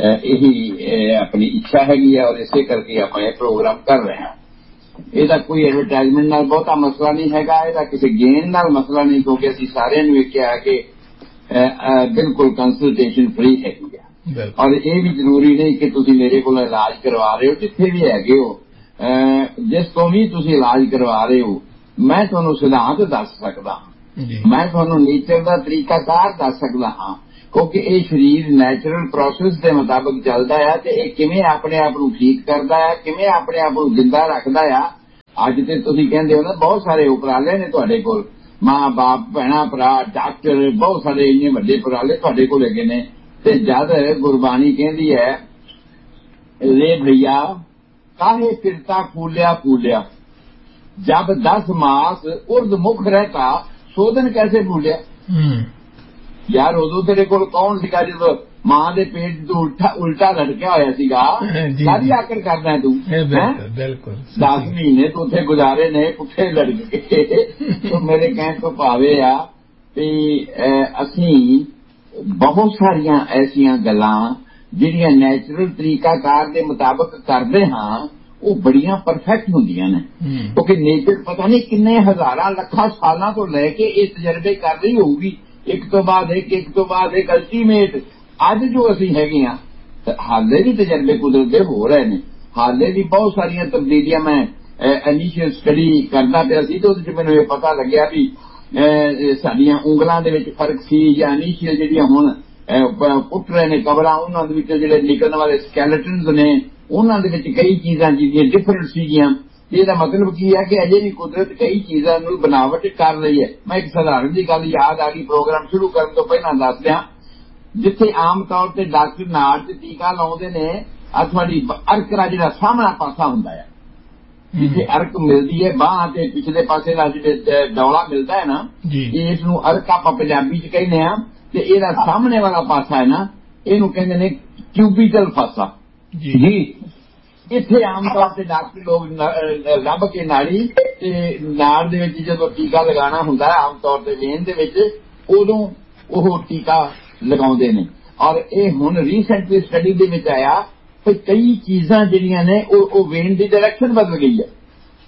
ਇਹੀ ਆਪਣੀ ਇੱਛਾ ਹੈਗੀ ਹੈ ਔਰ ਇਸੇ ਕਰਕੇ ਆਪਾਂ ਇਹ ਪ੍ਰੋਗਰਾਮ ਕਰ ਰਹੇ ਹਾਂ। ਇਹਦਾ ਕੋਈ ਐਡਵਰਟਾਈਜ਼ਮੈਂਟ ਨਾਲ ਬਹੁਤਾ ਮਸਲਾ ਨਹੀਂ ਹੈਗਾ, ਇਹਦਾ ਕਿਸੇ ਗੇਨ ਨਾਲ ਮਸਲਾ ਨਹੀਂ ਕਿਉਂਕਿ ਅਸੀਂ ਸਾਰਿਆਂ ਨੂੰ ਇਹ ਕਿਹਾ ਕਿ ਬਿਲਕੁਲ ਕੰਸਲਟੇਸ਼ਨ ਫ੍ਰੀ ਹੈਗੀ ਆ। ਔਰ ਇਹ ਵੀ ਜ਼ਰੂਰੀ ਨਹੀਂ ਕਿ ਤੁਸੀਂ ਮੇਰੇ ਕੋਲ ਇਲਾਜ ਕਰਵਾ ਰਹੇ ਹੋ, ਜਿੱਥੇ ਵੀ ਹੈਗੇ ਹੋ ਜਿਸ ਤੋਂ ਵੀ ਤੁਸੀਂ ਇਲਾਜ ਕਰਵਾ ਰਹੇ ਹੋ ਮੈਂ ਤੁਹਾਨੂੰ ਸਿਧਾਂਤ ਦੱਸ ਸਕਦਾ ਹਾਂ, ਮੈਂ ਤੁਹਾਨੂੰ ਨੇਚਰ ਦਾ ਤਰੀਕਾਕਾਰ ਦੱਸ ਸਕਦਾ ਹਾਂ ਕਿਉਂਕਿ ਇਹ ਸਰੀਰ ਨੈਚੁਰਲ ਪ੍ਰੋਸੈਸ ਦੇ ਮੁਤਾਬਕ ਚੱਲਦਾ ਹੈ ਤੇ ਇਹ ਕਿਵੇਂ ਆਪਣੇ ਆਪ ਨੂੰ ਠੀਕ ਕਰਦਾ ਹੈ, ਕਿਵੇਂ ਆਪਣੇ ਆਪ ਨੂੰ ਜਿੰਦਾ ਰੱਖਦਾ ਆ। ਅੱਜ ਤੇ ਤੁਸੀਂ ਕਹਿੰਦੇ ਹੋ ਨਾ ਬਹੁਤ ਸਾਰੇ ਉਪਰਾਲੇ ਨੇ ਤੁਹਾਡੇ ਕੋਲ, ਮਾਂ ਬਾਪ ਭੈਣਾਂ ਭਰਾ ਡਾਕਟਰ ਬਹੁਤ ਸਾਰੇ ਇੰਨੇ ਵੱਡੇ ਉਪਰਾਲੇ ਤੁਹਾਡੇ ਕੋਲ ਹੈਗੇ ਨੇ ਤੇ ਜਦ ਗੁਰਬਾਣੀ ਕਹਿੰਦੀ ਹੈ ਰੇ ਭਈਆ ਕਾਹੇ ਫਿਰਤਾ ਫੂਲਿਆ ਫੂਲਿਆ जब दस मास उर्द मुख रहता सोधन कैसे भूलिया। यार उदो तेरे कोल कौन सीगा जो मां दे पेट तो उल्टा उल्टा लटकिया होया सीगा सारी आकर करना है तू बिल्कुल दस महीने तू उत्थे गुजारे ने पुठे लड़के तो मेरे कहने तो भावे आ भी असी बहुत सारिया ऐसिया गल्लां जिहड़ियां नैचुरल तरीकाकार दे मुताबिक करदे हां वो बड़िया परफेक्ट होंदियां ने क्योंकि नेचर पता नहीं किन्ने हजारां लखां सालां तो लैके ये तजर्बे कर रही होगी एक तो बाद एक एक तो बाद एक अल्टीमेट अज जो असीं हैगे आ हाले भी तजर्बे कुदरत दे हो रहे ने हाले भी बहुत सारिया तब्दीलियां मैं इनिशियल स्टडी करदा पिया सी ते उहदे च मैनूं ये पता लग्या भी साडियां उंगलां दे विच फर्क सी जां इनिशियल जिहड़ियां हुण पुट रहे ने कबरां उन्हां दे विच जिहड़े निकलण वाले स्कैलेटन्स ने उन्हां दे विच कई चीज़ां जिहड़ियां डिफरेंट सीगियां ਇਹਦਾ ਮਤਲਬ ਕੀ ਹੈ ਕਿ ਅਜੇ ਵੀ ਕੁਦਰਤ ਕਈ ਚੀਜ਼ਾਂ ਨੂੰ ਬਣਾਵਟ ਕਰ ਰਹੀ ਹੈ। ਮੈਂ ਇੱਕ ਸਧਾਰਨ ਦੀ ਗੱਲ ਯਾਦ ਆ ਗਈ ਪ੍ਰੋਗਰਾਮ ਸ਼ੁਰੂ ਕਰਨ ਤੋਂ ਪਹਿਲਾਂ ਦੱਸ ਦਿਆਂ ਜਿੱਥੇ ਆਮ ਤੌਰ ਤੇ ਡਾਕਟਰ ਨਾੜ ਤੇ ਟੀਕਾ ਲਾਉਂਦੇ ਨੇ ਆ ਤੁਹਾਡੀ ਅਰਕ ਦਾ ਜਿਹੜਾ ਸਾਹਮਣਾ ਪਾਸਾ ਹੁੰਦਾ ਹੈ ਜਿੱਥੇ ਅਰਕ ਮਿਲਦੀ ਹੈ ਬਾਂਹ ਤੇ ਪਿਛਲੇ ਪਾਸੇ ਦਾ ਜਿਹੜਾ ਡੌਲਾ ਮਿਲਦਾ ਹੈ ਨਾ ਇਸ ਨੂੰ ਅਰਕ ਆਪਾਂ ਪੰਜਾਬੀ ਚ ਕਹਿੰਦੇ ਆ ਤੇ ਇਹਦਾ ਸਾਹਮਣੇ ਵਾਲਾ ਪਾਸਾ ਹੈ ਨਾ ਇਹਨੂੰ ਕਹਿੰਦੇ ਨੇ ਕਿਊਬਿਟਲ ਪਾਸਾ ਜੀ। ਇੱਥੇ ਆਮ ਤੌਰ ਤੇ ਡਾਕਟਰ ਲੋਕ ਲੱਭ ਕੇ ਨਾੜੀ ਤੇ ਨਾੜ ਦੇ ਵਿੱਚ ਜਦੋਂ ਟੀਕਾ ਲਗਾਉਣਾ ਹੁੰਦਾ ਆਮ ਤੌਰ ਤੇ ਵੇਨ ਦੇ ਵਿੱਚ ਉਦੋਂ ਉਹ ਟੀਕਾ ਲਗਾਉਂਦੇ ਨੇ ਔਰ ਇਹ ਹੁਣ ਰੀਸੈਂਟਲੀ ਸਟੱਡੀ ਦੇ ਵਿੱਚ ਆਇਆ ਕਿ ਕਈ ਚੀਜ਼ਾਂ ਜਿਹੜੀਆਂ ਨੇ ਉਹ ਉਹ ਵੇਨ ਦੀ ਡਾਇਰੈਕਸ਼ਨ ਬਦਲ ਗਈ ਹੈ।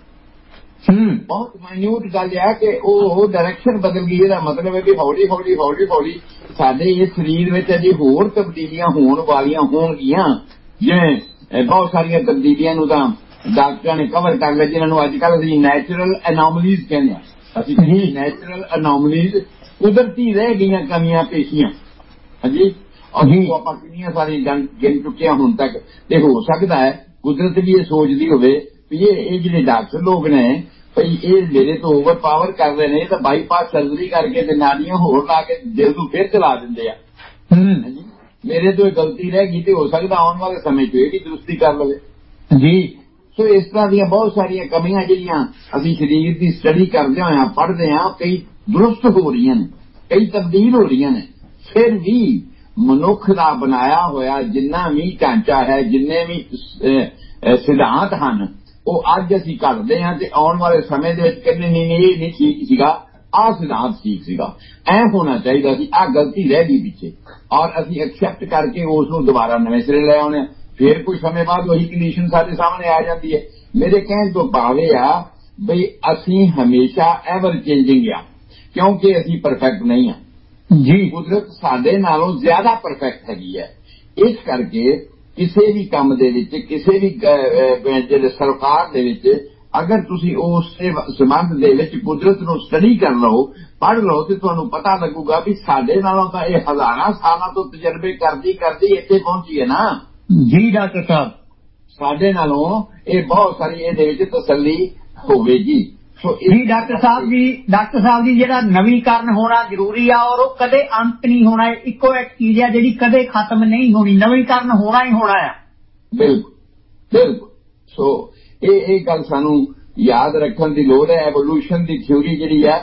ਬਹੁਤ ਮਾਈਨਿਊਟ ਗੱਲ ਹੈ ਕਿ ਉਹ ਡਾਇਰੈਕਸ਼ਨ ਬਦਲ ਗਈ। ਇਹਦਾ ਮਤਲਬ ਹੈ ਕਿ ਹੌਲੀ ਹੌਲੀ ਹੌਲੀ ਹੌਲੀ ਸਾਡੇ ਇਸ ਸਰੀਰ ਵਿੱਚ ਅਜੇ ਹੋਰ ਤਬਦੀਲੀਆਂ ਹੋਣ ਵਾਲੀਆਂ ਹੋਣਗੀਆਂ ਜਿਵੇਂ ਬਹੁਤ ਸਾਰੀਆਂ ਤਬਦੀਲੀਆਂ ਨੂੰ ਤਾਂ ਡਾਕਟਰਾਂ ਨੇ ਕਵਰ ਕਰ ਲਿਆ ਜਿਨ੍ਹਾਂ ਨੂੰ ਅੱਜ ਕੱਲ੍ਹ ਅਸੀਂ ਨੈਚੁਰਲ ਅਨੋਮਲੀਜ਼ ਕਹਿੰਦੇ ਹਾਂ। ਅਸੀਂ ਕਹਿੰਦੇ ਨੈਚੁਰਲ ਅਨੋਮਲੀਜ਼ ਕੁਦਰਤੀ ਰਹਿ ਗਈਆਂ ਕਮੀਆਂ ਪੇਸ਼ੀਆਂ ਹਾਂਜੀ ਅਸੀਂ ਆਪਾਂ ਕਿੰਨੀਆਂ ਸਾਰੀਆਂ ਗਿਣ ਚੁੱਕੇ ਹੁਣ ਤੱਕ ਤੇ ਹੋ ਸਕਦਾ ਹੈ ਕੁਦਰਤ ਵੀ ਇਹ ਸੋਚਦੀ ਹੋਵੇ ਵੀ ਇਹ ਇਹ ਜਿਹੜੇ ਡਾਕਟਰ ਲੋਕ ਨੇ ਭਈ ਇਹ ਮੇਰੇ ਤੋਂ ਓਵਰ ਪਾਵਰ ਕਰ ਰਹੇ ਨੇ ਤਾਂ ਬਾਈਪਾਸ ਸਰਜਰੀ ਕਰਕੇ ਤੇ ਨਾੜੀਆਂ ਹੋਰ ਲਾ ਕੇ ਦਿਲ ਨੂੰ ਫਿਰ ਚਲਾ ਦਿੰਦੇ ਆ ਹਾਂਜੀ ਮੇਰੇ ਤੋਂ ਇਹ ਗਲਤੀ ਰਹਿ ਗਈ ਤੇ ਹੋ ਸਕਦਾ ਆਉਣ ਵਾਲੇ ਸਮੇਂ 'ਚ ਇਹ ਵੀ ਦਰੁਸਤੀ ਕਰ ਲਵੇ ਜੀ। ਸੋ ਇਸ ਤਰ੍ਹਾਂ ਦੀਆਂ ਬਹੁਤ ਸਾਰੀਆਂ ਕਮੀਆਂ ਜਿਹੜੀਆਂ ਅਸੀਂ ਸਰੀਰ ਦੀ ਸਟੱਡੀ ਕਰਦੇ ਹੋਏ ਪੜ੍ਹਦੇ ਹਾਂ ਕਈ ਦਰੁਸਤ ਹੋ ਰਹੀਆਂ ਨੇ ਕਈ ਤਬਦੀਲ ਹੋ ਰਹੀਆਂ ਨੇ ਫਿਰ ਵੀ ਮਨੁੱਖ ਦਾ ਬਣਾਇਆ ਹੋਇਆ ਜਿੰਨਾ ਵੀ ਢਾਂਚਾ ਹੈ ਜਿੰਨੇ ਵੀ ਸਿਧਾਂਤ ਹਨ ਉਹ ਅੱਜ ਅਸੀਂ ਘੜਦੇ ਹਾਂ ਤੇ ਆਉਣ ਵਾਲੇ ਸਮੇਂ ਦੇ ਵਿੱਚ ਕਹਿੰਦੇ ਨਹੀਂ ਨਹੀਂ ਇਹ ਨਹੀਂ ਠੀਕ ਸੀਗਾ ਆਹ ਸਿਧਾਂਤ ਠੀਕ ਸੀਗਾ ਐ ਹੋਣਾ ਚਾਹੀਦਾ ਸੀ ਆਹ ਗਲਤੀ ਰਹਿ ਗਈ ਪਿੱਛੇ ਔਰ ਅਸੀਂ ਐਕਸੈਪਟ ਕਰਕੇ ਉਸ ਨੂੰ ਦੁਬਾਰਾ ਨਵੇਂ ਸਿਰੇ ਲੈ ਆਉਣੇ ਫਿਰ ਕੁਝ ਸਮੇਂ ਬਾਅਦ ਉਹੀ ਕੰਡੀਸ਼ਨ ਸਾਡੇ ਸਾਹਮਣੇ ਆ ਜਾਂਦੀ ਹੈ। ਮੇਰੇ ਕਹਿਣ ਤੋਂ ਭਾਵੇਂ ਆ ਬਈ ਅਸੀਂ ਹਮੇਸ਼ਾ ਐਵਰ ਚੇਂਜਿੰਗ ਆ ਕਿਉਂਕਿ ਅਸੀਂ ਪਰਫੈਕਟ ਨਹੀਂ ਹਾਂ ਜੀ। ਕੁਦਰਤ ਸਾਡੇ ਨਾਲੋਂ ਜ਼ਿਆਦਾ ਪਰਫੈਕਟ ਹੈਗੀ ਹੈ ਇਸ ਕਰਕੇ ਕਿਸੇ ਵੀ ਕੰਮ ਦੇ ਵਿੱਚ ਕਿਸੇ ਵੀ ਜਿਹੜੇ ਸਰਕਾਰ ਦੇ ਵਿੱਚ ਅਗਰ ਤੁਸੀਂ ਉਸ ਸੰਬੰਧ ਦੇ ਵਿੱਚ ਕੁਦਰਤ ਨੂੰ ਸਟੱਡੀ ਕਰ ਲਓ ਪੜ੍ਹ ਲਓ ਤੇ ਤੁਹਾਨੂੰ ਪਤਾ ਲੱਗੂਗਾ ਵੀ ਸਾਡੇ ਨਾਲੋਂ ਤਾਂ ਇਹ ਹਜ਼ਾਰਾਂ ਸਾਲਾਂ ਤੋਂ ਤਜਰਬੇ ਕਰਦੀ ਕਰਦੀ ਇੱਥੇ ਪਹੁੰਚੀ ਹੈ ਨਾ ਜੀ ਡਾਕਟਰ ਸਾਹਿਬ ਸਾਡੇ ਨਾਲੋਂ ਇਹ ਬਹੁਤ ਸਾਰੀ ਇਹਦੇ ਵਿੱਚ ਤਸੱਲੀ ਹੋਵੇਗੀ। ਜੀ ਡਾਕਟਰ ਸਾਹਿਬ ਜੀ ਡਾਕਟਰ ਸਾਹਿਬ ਜੀ ਜਿਹੜਾ ਨਵੀਕਰਨ ਹੋਣਾ ਜ਼ਰੂਰੀ ਆ ਔਰ ਉਹ ਕਦੇ ਅੰਤ ਨਹੀਂ ਹੋਣਾ ਇੱਕੋ ਇੱਕ ਚੀਜ਼ ਆ ਜਿਹੜੀ ਕਦੇ ਖਤਮ ਨਹੀਂ ਹੋਣੀ ਨਵੀਕਰਨ ਹੋਣਾ ਹੀ ਹੋਣਾ ਆ। ਬਿਲਕੁਲ ਬਿਲਕੁਲ ਸੋ ਇਹ ਇਹ ਗੱਲ ਸਾਨੂੰ ਯਾਦ ਰੱਖਣ ਦੀ ਲੋੜ ਹੈ। ਐਵੋਲੂਸ਼ਨ ਦੀ ਥਿਊਰੀ ਜਿਹੜੀ ਹੈ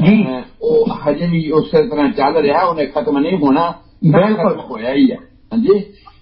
ਉਹ ਹਜੇ ਵੀ ਉਸੇ ਤਰ੍ਹਾਂ ਚੱਲ ਰਿਹਾ ਉਹਨੇ ਖਤਮ ਨਹੀਂ ਹੋਣਾ ਬਿਲਕੁਲ ਹੋਇਆ ਹੀ ਹੈ ਹਾਂਜੀ।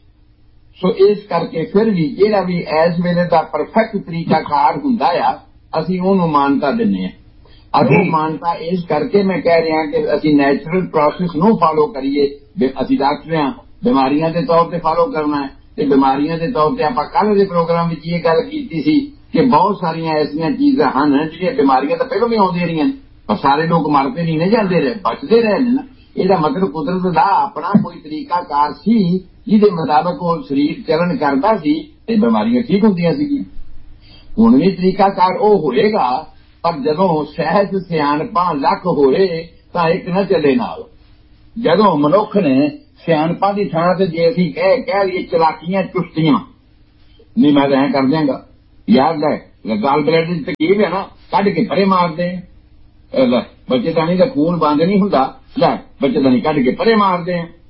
ਸੋ ਇਸ ਕਰਕੇ ਫਿਰ ਵੀ ਜਿਹੜਾ ਵੀ ਇਸ ਵੇਲੇ ਦਾ ਪਰਫੈਕਟ ਤਰੀਕਾਕਾਰ ਹੁੰਦਾ ਆ ਅਸੀਂ ਉਹਨੂੰ ਮਾਨਤਾ ਦਿੰਦੇ ਹਾਂ ਔਰ ਉਹ ਮਾਨਤਾ ਇਸ ਕਰਕੇ ਮੈਂ ਕਹਿ ਰਿਹਾ ਕਿ ਅਸੀਂ ਨੈਚੁਰਲ ਪ੍ਰੋਸੈਸ ਨੂੰ ਫਾਲੋ ਕਰੀਏ। ਅਸੀਂ ਡਾਕਟਰ ਹਾਂ ਬਿਮਾਰੀਆਂ ਦੇ ਤੌਰ ਤੇ ਫਾਲੋ ਕਰਨਾ ਹੈ ਤੇ ਬਿਮਾਰੀਆਂ ਦੇ ਤੌਰ ਤੇ ਆਪਾਂ ਕੱਲ੍ਹ ਦੇ ਪ੍ਰੋਗਰਾਮ ਵਿੱਚ ਇਹ ਗੱਲ ਕੀਤੀ ਸੀ ਕਿ ਬਹੁਤ ਸਾਰੀਆਂ ਐਸੀਆਂ ਚੀਜ਼ਾਂ ਹਨ ਜਿਹੜੀਆਂ ਬਿਮਾਰੀਆਂ ਤਾਂ ਪਹਿਲਾਂ ਵੀ ਆਉਂਦੀਆਂ ਰਹੀਆਂ ਪਰ ਸਾਰੇ ਲੋਕ ਮਰਦੇ ਨਹੀਂ ਨੇ ਜਾਂਦੇ ਰਹੇ ਬਚਦੇ ਰਹੇ ਨੇ ਨਾ। ਇਹਦਾ ਮਤਲਬ ਕੁਦਰਤ ਦਾ ਆਪਣਾ ਕੋਈ ਤਰੀਕਾਕਾਰ ਸੀ ਜਿਹਦੇ ਮੁਤਾਬਕ ਉਹ ਸਰੀਰ ਚੱਲਣ ਕਰਦਾ ਸੀ ਤੇ ਬਿਮਾਰੀਆਂ ਠੀਕ ਹੁੰਦੀਆਂ ਸੀਗੀਆਂ। ਹੁਣ ਵੀ ਤਰੀਕਾਕਾਰ ਉਹ ਹੋਏਗਾ ਪਰ ਜਦੋਂ ਸਹਿਜ ਸਿਆਣਪਾਂ ਲੱਖ ਹੋਏ ਤਾਂ ਇੱਕ ਨਾ ਚੱਲੇ ਨਾਲ। ਜਦੋਂ ਮਨੁੱਖ ਨੇ ਸਿਆਣਪਾਂ ਦੀ ਥਾਂ ਤੇ ਜੇ ਅਸੀਂ ਕਹਿ ਕਹਿ ਲਈਏ ਚਲਾਕੀਆਂ ਚੁਸਤੀਆਂ ਨਹੀਂ ਮੈਂ ਤਾਂ ਐਂ ਕਰ ਦਿਆਂਗਾ ਯਾਰ ਲੈ ਗਾਲ ਬਲੈਡ ਦੀ ਤਕਲੀਫ ਹੈ ਨਾ ਕੱਢ ਕੇ ਪਰੇ ਮਾਰਦੇ ਲੈ ਬੱਚੇਦਾਨੀ ਦਾ ਖੂਨ ਬੰਦ ਨਹੀਂ ਹੁੰਦਾ ਲੈ ਬੱਚੇਦਾਨੀ ਕੱਢ ਕੇ ਪਰੇ ਮਾਰਦੇ ਆ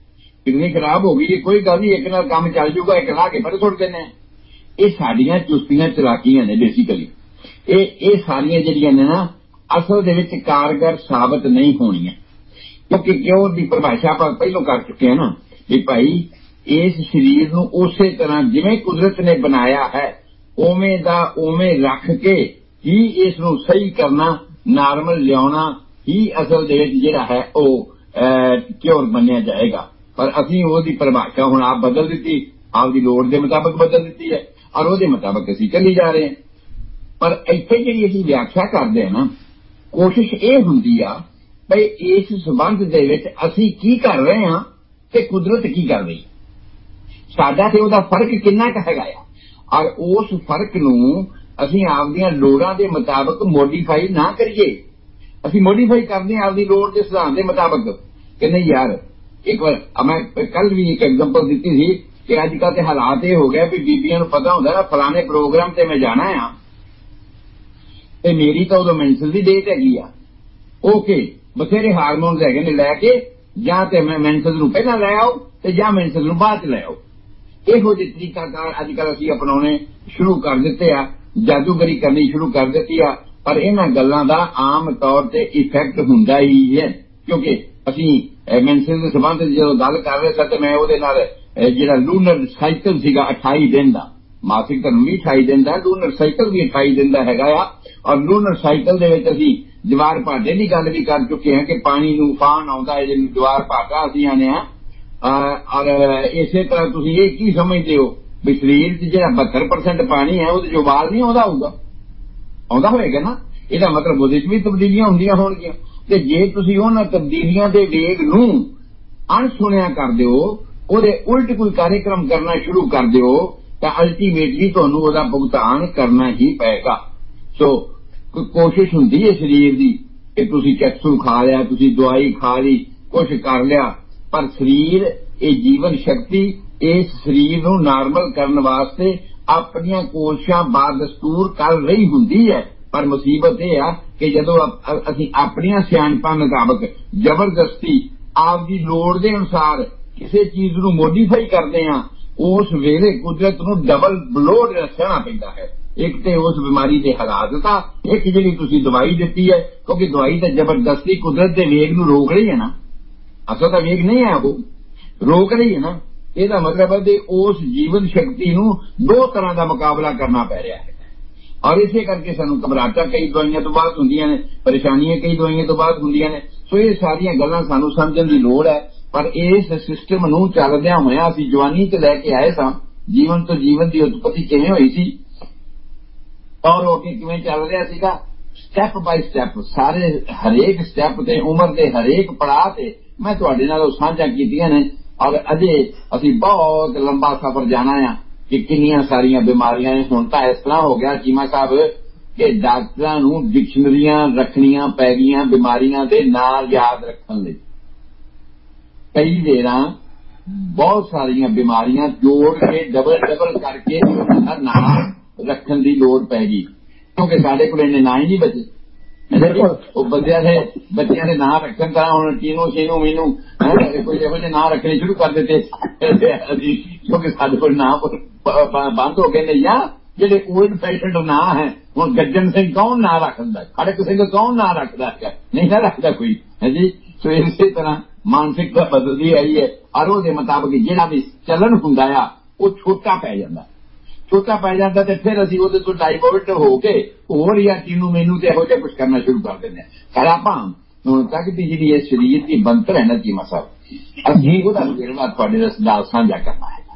किडनी खराब हो गई, कोई गल नहीं, एक नाल काम चल जूगा, एक ला के पर सुट देने। ये साडियां चुस्तियां चलाकियां ने बेसिकली, ये सारियां जिहड़ियां ने ना असल दे विच कारगर साबित नहीं होणियां, क्योंकि क्यों दी परिभाषा आप पहलों कर चुके हैं ना कि भाई इस शरीर नूं उसे तरह जिवें कुदरत ने बनाया है उवें दा उवें रख के ही इस नूं सही करना, नॉर्मल लियाउणा ही असल दे विच जिहड़ा है वह क्योर मन्निया जाएगा। पर असीं ओहदी परिभाषा हुण आप बदल दित्ती, आपदी लोड़ दे मुताबिक बदल दित्ती है और ओहदे मुताबिक असीं चली जा रहे हैं। पर इत्थे जिहड़ी असीं व्याख्या करदे हां ना, कोशिश ये हुंदी आ भाई इस संबंध दे विच असीं की कर रहे हां ते कुदरत की कर रही, साडा ते ओहदा फर्क किन्ना क हैगा आ, और उस फर्क नूं असीं आपदियां लोड़ां दे मुताबिक मॉडिफाई ना करिए। असीं मॉडिफाई करदे आपदी लोड़ दे सिद्धांत दे मुताबिक कि नहीं यार। एक बार मैं कल भी एक एग्जांपल दी थी कि अजकल के हालात ये हो गए भी बीबियां नूं पता हुंदा ना फलाने प्रोग्राम ते मैं जाना है ते मेरी तो उदों मेंसल दी डेट हैगी आ, ओके बथेरे हारमोन्स हैगे ने लैके जां ते मैं मेंसल नूं पहलां लै आओ ते जां मेंसल नूं बाद च लै आओ। इहो जिहे तरीकाकार अजकल असीं अपनाउणे शुरू कर दित्ते आ, जादूगरी करनी शुरू कर दित्ती आ। पर इन्हां गल्लां दा आम तौर ते इफैक्ट हुंदा ही है, क्योंकि असीं मेंसल दे संबंध जदों गल कर रहे सां ते मैं ओहदे नाल जिहड़ा लूनर साइकिल सीगा अठाई दिन दा, मासिक धर्म भी अठाई दिन दा, लूनर साइकिल भी अठाई दिन दा हैगा आ। और लूनर साइकिल दे विच असीं जवार भाटे की गल भी कर चुके हैं कि पानी नूं फान आउंदा है जिहनूं जवार भाटा असीं आने आ। और इसे तरह तुसीं ये की समझदे हो भी शरीर च जिहड़ा बहत्तर परसेंट पानी है उहदे च उबाल नहीं आउंदा होऊगा, आउंदा होएगा ना। ਇਹਦਾ मतलब ਉਹਦੇ ਚ ਵੀ ਤਬਦੀਲੀਆਂ ਹੁੰਦੀਆਂ ਹੋਣਗੀਆਂ ਤੇ ਜੇ ਤੁਸੀਂ ਉਹਨਾਂ ਤਬਦੀਲੀਆਂ ਦੇ ਵੇਗ ਨੂੰ ਅਣਸੁਣਿਆ ਕਰ ਦਿਓ, ਉਹਦੇ ਉਲਟ ਕੋਈ ਕਾਰਜਕ੍ਰਮ ਕਰਨਾ ਸ਼ੁਰੂ ਕਰ ਦਿਓ ਤਾਂ ਅਲਟੀਮੇਟਲੀ ਤੁਹਾਨੂੰ ਉਹਦਾ ਭੁਗਤਾਨ ਕਰਨਾ ਹੀ ਪਏਗਾ। ਸੋ ਕੋਈ ਕੋਸ਼ਿਸ਼ ਹੁੰਦੀ ਹੈ ਸਰੀਰ ਦੀ ਕਿ ਤੁਸੀਂ ਕੈਪਸੂਲ ਖਾ ਲਿਆ, ਤੁਸੀਂ ਦਵਾਈ ਖਾ ਲਈ, ਕੁਛ ਕਰ ਲਿਆ, ਪਰ ਸਰੀਰ ਇਹ ਜੀਵਨ ਸ਼ਕਤੀ ਇਸ ਸਰੀਰ ਨੂੰ ਨਾਰਮਲ ਕਰਨ ਵਾਸਤੇ ਆਪਣੀਆਂ ਕੋਸ਼ਿਸ਼ਾਂ ਬਾਦਸਤੂਰ ਕਰ ਰਹੀ ਹੁੰਦੀ ਹੈ। पर मुसीबत यह आ कि जदों असीं अपनियां सियाणपां मुताबिक जबरदस्ती आपदी लोड़ दे अनुसार किसी चीज नूं मोडिफाई करदे हां, उस वेले कुदरत नूं डबल ब्लोड सहना पैंदा है। एक तो उस बीमारी के हालात था, एक जिहड़ी तुसीं दवाई दित्ती है, क्योंकि दवाई तो जबरदस्ती कुदरत के वेग नूं रोक रही है ना, असल का वेग नहीं है, वो रोक रही है ना। ਇਹਦਾ मतलब है कि उस जीवन शक्ति नूं दो तरह का मुकाबला करना पै रहा है और इसे करके सानू घबराहटां कई दवाइयां तो बाद हुंदियां ने, परेशानियां कई दवाइयां तो बाद हुंदियां ने। सो ये सारियां गल्लां सानू समझण दी लोड़ है। पर इस सिस्टम नूं चलदियां होइआं असीं जवानी च लैके आए सां, जीवन तो जीवन की उत्पत्ति किवें होई सी और अगे किवें चल रहा सीगा, स्टैप बाय स्टैप सारे हरेक स्टैप ते उम्र के हरेक पड़ाव ते मैं तुहाडे नाल साझा कीतियां ने। और अजे असीं बहुत लंबा सफर जाना है कि किन्नियां सारियां बीमारियां ने। हुण तां इस तरह हो गया चीमा साहब कि डॉक्टरां नूं डिक्शनरियां रखनियां पै गईयां बीमारियां दे नाम याद रखण लई। कई वेरां बहुत सारियां बीमारियां जोड़ के डबल डबल करके उन्हां दा नाम रखण दी लोड़ पै गई, क्योंकि साडे कोल इन्ने नाम ही नहीं बचे। बंदियां ने बच्चियां ने नाम रखण तां हुण टीनू शीनू मीनू कोई इहो जिहे नाम रखने शुरू कर दित्ते, क्योंकि साडे कोल नाम बंद हो गए ने। या जिहड़े ओल्ड फैशनड नाम है, हुण गज्जन सिंह कौन नाम रखदा, खड़क सिंह कौन नाम रखदा है, नहीं ना रखदा कोई है जी। सो इसे तरह मानसिकता बदलदी आई है और उहदे मुताबिक जिहड़ा भी चलन हुंदा आ वो छोटा पै जांदा, छोटा पै जाता तो फिर असीं उहदे तो डाइवर्ट हो के होर या टीनू मैनू ते इहो जिहा कुछ करना शुरू कर दिंदे हां। पर आपां हुण तक दी जिहड़ी इस शरीर की बनतर है ना चीमा साहब, असीं ओहदा वेरवा तुहाडे नाल साझा करना है।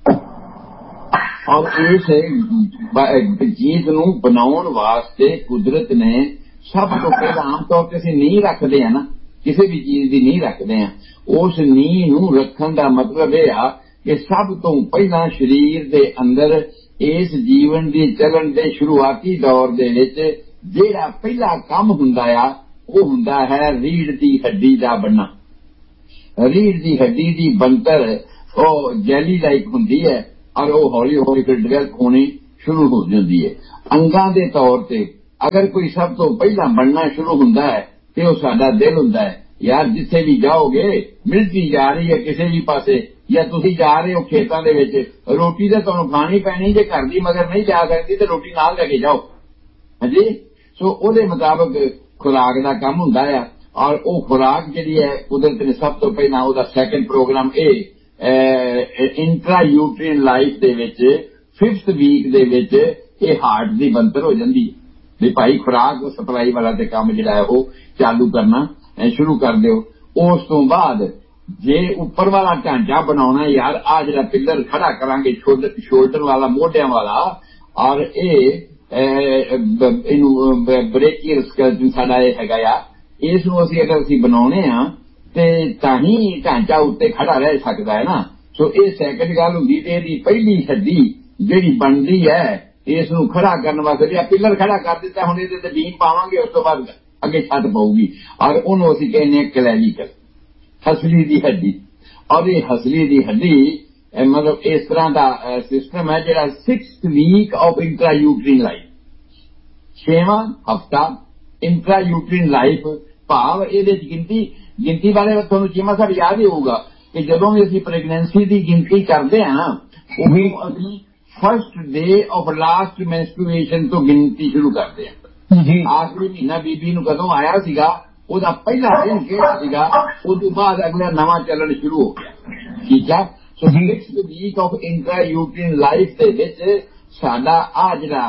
और इस चीज नूं बनाउण वास्ते कुदरत ने सब तो पहला आम तौर पर असीं नींह रखदे हां ना, किसी भी चीज की नींह रखदे हां, उस नींह नूं रखण दा मतलब यह आ कि सब तो पहला शरीर दे अंदर इस जीवन की चलन के शुरुआती दौर दे विच जिहड़ा पहला काम हुंदा आ वो हुंदा है रीढ़ की हड्डी का बनना। रीढ़ की हड्डी की बनतर वो जैली लाइक हुंदी है और वो हौली हौली फिर डेवलप होनी शुरू हो जाती है। अंगां दे तौर ते अगर कोई सब तो पहला बनना शुरू हुंदा है तो वो साडा दिल हुंदा है, ਯਾਰ ਜਿੱਥੇ ਵੀ ਜਾਓਗੇ ਮਿਲਟਰੀ ਜਾ ਰਹੀ ਹੈ ਕਿਸੇ ਵੀ ਪਾਸੇ ਜਾਂ ਤੁਸੀਂ ਜਾ ਰਹੇ ਹੋ ਖੇਤਾਂ ਦੇ ਵਿੱਚ, ਰੋਟੀ ਤਾਂ ਤੁਹਾਨੂੰ ਖਾਣੀ ਪੈਣੀ, ਜੇ ਘਰ ਦੀ ਮਗਰ ਨਹੀਂ ਜਾ ਸਕਦੀ ਤੇ ਰੋਟੀ ਨਾਲ ਲੈ ਕੇ ਜਾਓ। ਹਾਂਜੀ, ਸੋ ਉਹਦੇ ਮੁਤਾਬਕ ਖੁਰਾਕ ਦਾ ਕੰਮ ਹੁੰਦਾ ਆ। ਔਰ ਉਹ ਖੁਰਾਕ ਜਿਹੜੀ ਹੈ ਕੁਦਰਤ ਨੇ ਸਭ ਤੋਂ ਪਹਿਲਾਂ ਉਹਦਾ ਸੈਕੰਡ ਪ੍ਰੋਗਰਾਮ ਇਹ ਇੰਟਰਾ ਯੂਟਰੀਨ ਲਾਈਫ ਦੇ ਵਿੱਚ ਫਿਫਥ ਵੀਕ ਦੇ ਵਿੱਚ ਇਹ ਹਾਰਟ ਦੀ ਬਣਤਰ ਹੋ ਜਾਂਦੀ ਹੈ ਵੀ ਭਾਈ ਖੁਰਾਕ ਸਪਲਾਈ ਵਾਲਾ ਤੇ ਕੰਮ ਜਿਹੜਾ ਹੈ ਉਹ ਚਾਲੂ ਕਰਨਾ ਸ਼ੁਰੂ ਕਰ ਦਿਓ। ਉਸ ਤੋਂ ਬਾਅਦ ਜੇ ਉੱਪਰ ਵਾਲਾ ਢਾਂਚਾ ਬਣਾਉਣਾ, ਯਾਰ ਆ ਜਿਹੜਾ ਪਿੱਲਰ ਖੜਾ ਕਰਾਂਗੇ ਸ਼ੋਲਡਰ ਵਾਲਾ, ਮੋਢਿਆਂ ਵਾਲਾ, ਔਰ ਇਹ ਇਹਨੂੰ ਬ੍ਰੇਕੀਅਲ ਸਕੈਲਟਨ ਸਾਡਾ ਇਹ ਹੈਗਾ ਆ, ਇਸ ਨੂੰ ਅਸੀਂ ਅਗਰ ਅਸੀਂ ਬਣਾਉਣੇ ਆ ਤੇ ਤਾਂ ਹੀ ਢਾਂਚਾ ਉੱਤੇ ਖੜਾ ਰਹਿ ਸਕਦਾ ਹੈ ਨਾ। ਸੋ ਇਹ ਸੈਕੰਡ ਗੱਲ ਹੁੰਦੀ ਤੇ ਇਹਦੀ ਪਹਿਲੀ ਹੱਡੀ ਜਿਹੜੀ ਬਣਦੀ ਹੈ ਇਸ ਨੂੰ ਖੜਾ ਕਰਨ ਵਾਸਤੇ ਜੇ ਪਿੱਲਰ ਖੜਾ ਕਰ ਦਿੱਤਾ, ਹੁਣ ਇਹਦੇ ਤੇ ਬੀਮ ਪਾਵਾਂਗੇ, ਉਸ ਤੋਂ ਬਾਅਦ ਅੱਗੇ ਛੱਤ ਪਊਗੀ, ਔਰ ਉਹਨੂੰ ਅਸੀਂ ਕਹਿੰਦੇ ਹਾਂ ਕਲੈਵੀਕਲ, ਹਸਲੀ ਦੀ ਹੱਡੀ। ਔਰ ਇਹ ਹਸਲੀ ਦੀ ਹੱਡੀ ਮਤਲਬ ਇਸ ਤਰ੍ਹਾਂ ਦਾ ਸਿਸਟਮ ਹੈ ਜਿਹੜਾ sixth week of intra ਯੂਟਰੀਨ life, ਛੇਵਾਂ ਹਫਤਾ ਇੰਟਰਾ ਯੂਟਰੀਨ ਲਾਈਫ, ਭਾਵ ਇਹਦੇ ਚ ਗਿਣਤੀ ਗਿਣਤੀ ਬਾਰੇ ਤੁਹਾਨੂੰ ਚੀਮਾ ਸਾਹਿਬ ਯਾਦ ਹੀ ਹੋਊਗਾ ਕਿ ਜਦੋਂ ਵੀ ਅਸੀਂ ਪ੍ਰੈਗਨੈਂਸੀ ਦੀ ਗਿਣਤੀ ਕਰਦੇ ਹਾਂ ਨਾ, ਉਹ ਵੀ ਅਸੀਂ ਫਸਟ ਡੇ ਆਫ ਲਾਸਟ ਮੈਂਸਟਰੂਏਸ਼ਨ ਤੋਂ ਗਿਣਤੀ ਸ਼ੁਰੂ ਕਰਦੇ ਹਾਂ। ਆਖਰੀ ਮਹੀਨਾ ਬੀਬੀ ਨੂੰ ਕਦੋਂ ਆਇਆ ਸੀਗਾ, ਉਹਦਾ ਪਹਿਲਾ ਦਿਨ ਕਿਹੜਾ ਸੀਗਾ, ਉਸ ਤੋਂ ਬਾਅਦ ਅਗਲਾ ਨਵਾਂ ਚੱਲਣ ਸ਼ੁਰੂ ਹੋ ਗਿਆ। ਠੀਕ ਹੈ, ਸੋ sixth week of intra ਯੂਟਰੀਨ life ਦੇ ਵਿੱਚ ਸਾਡਾ ਆ ਜਿਹੜਾ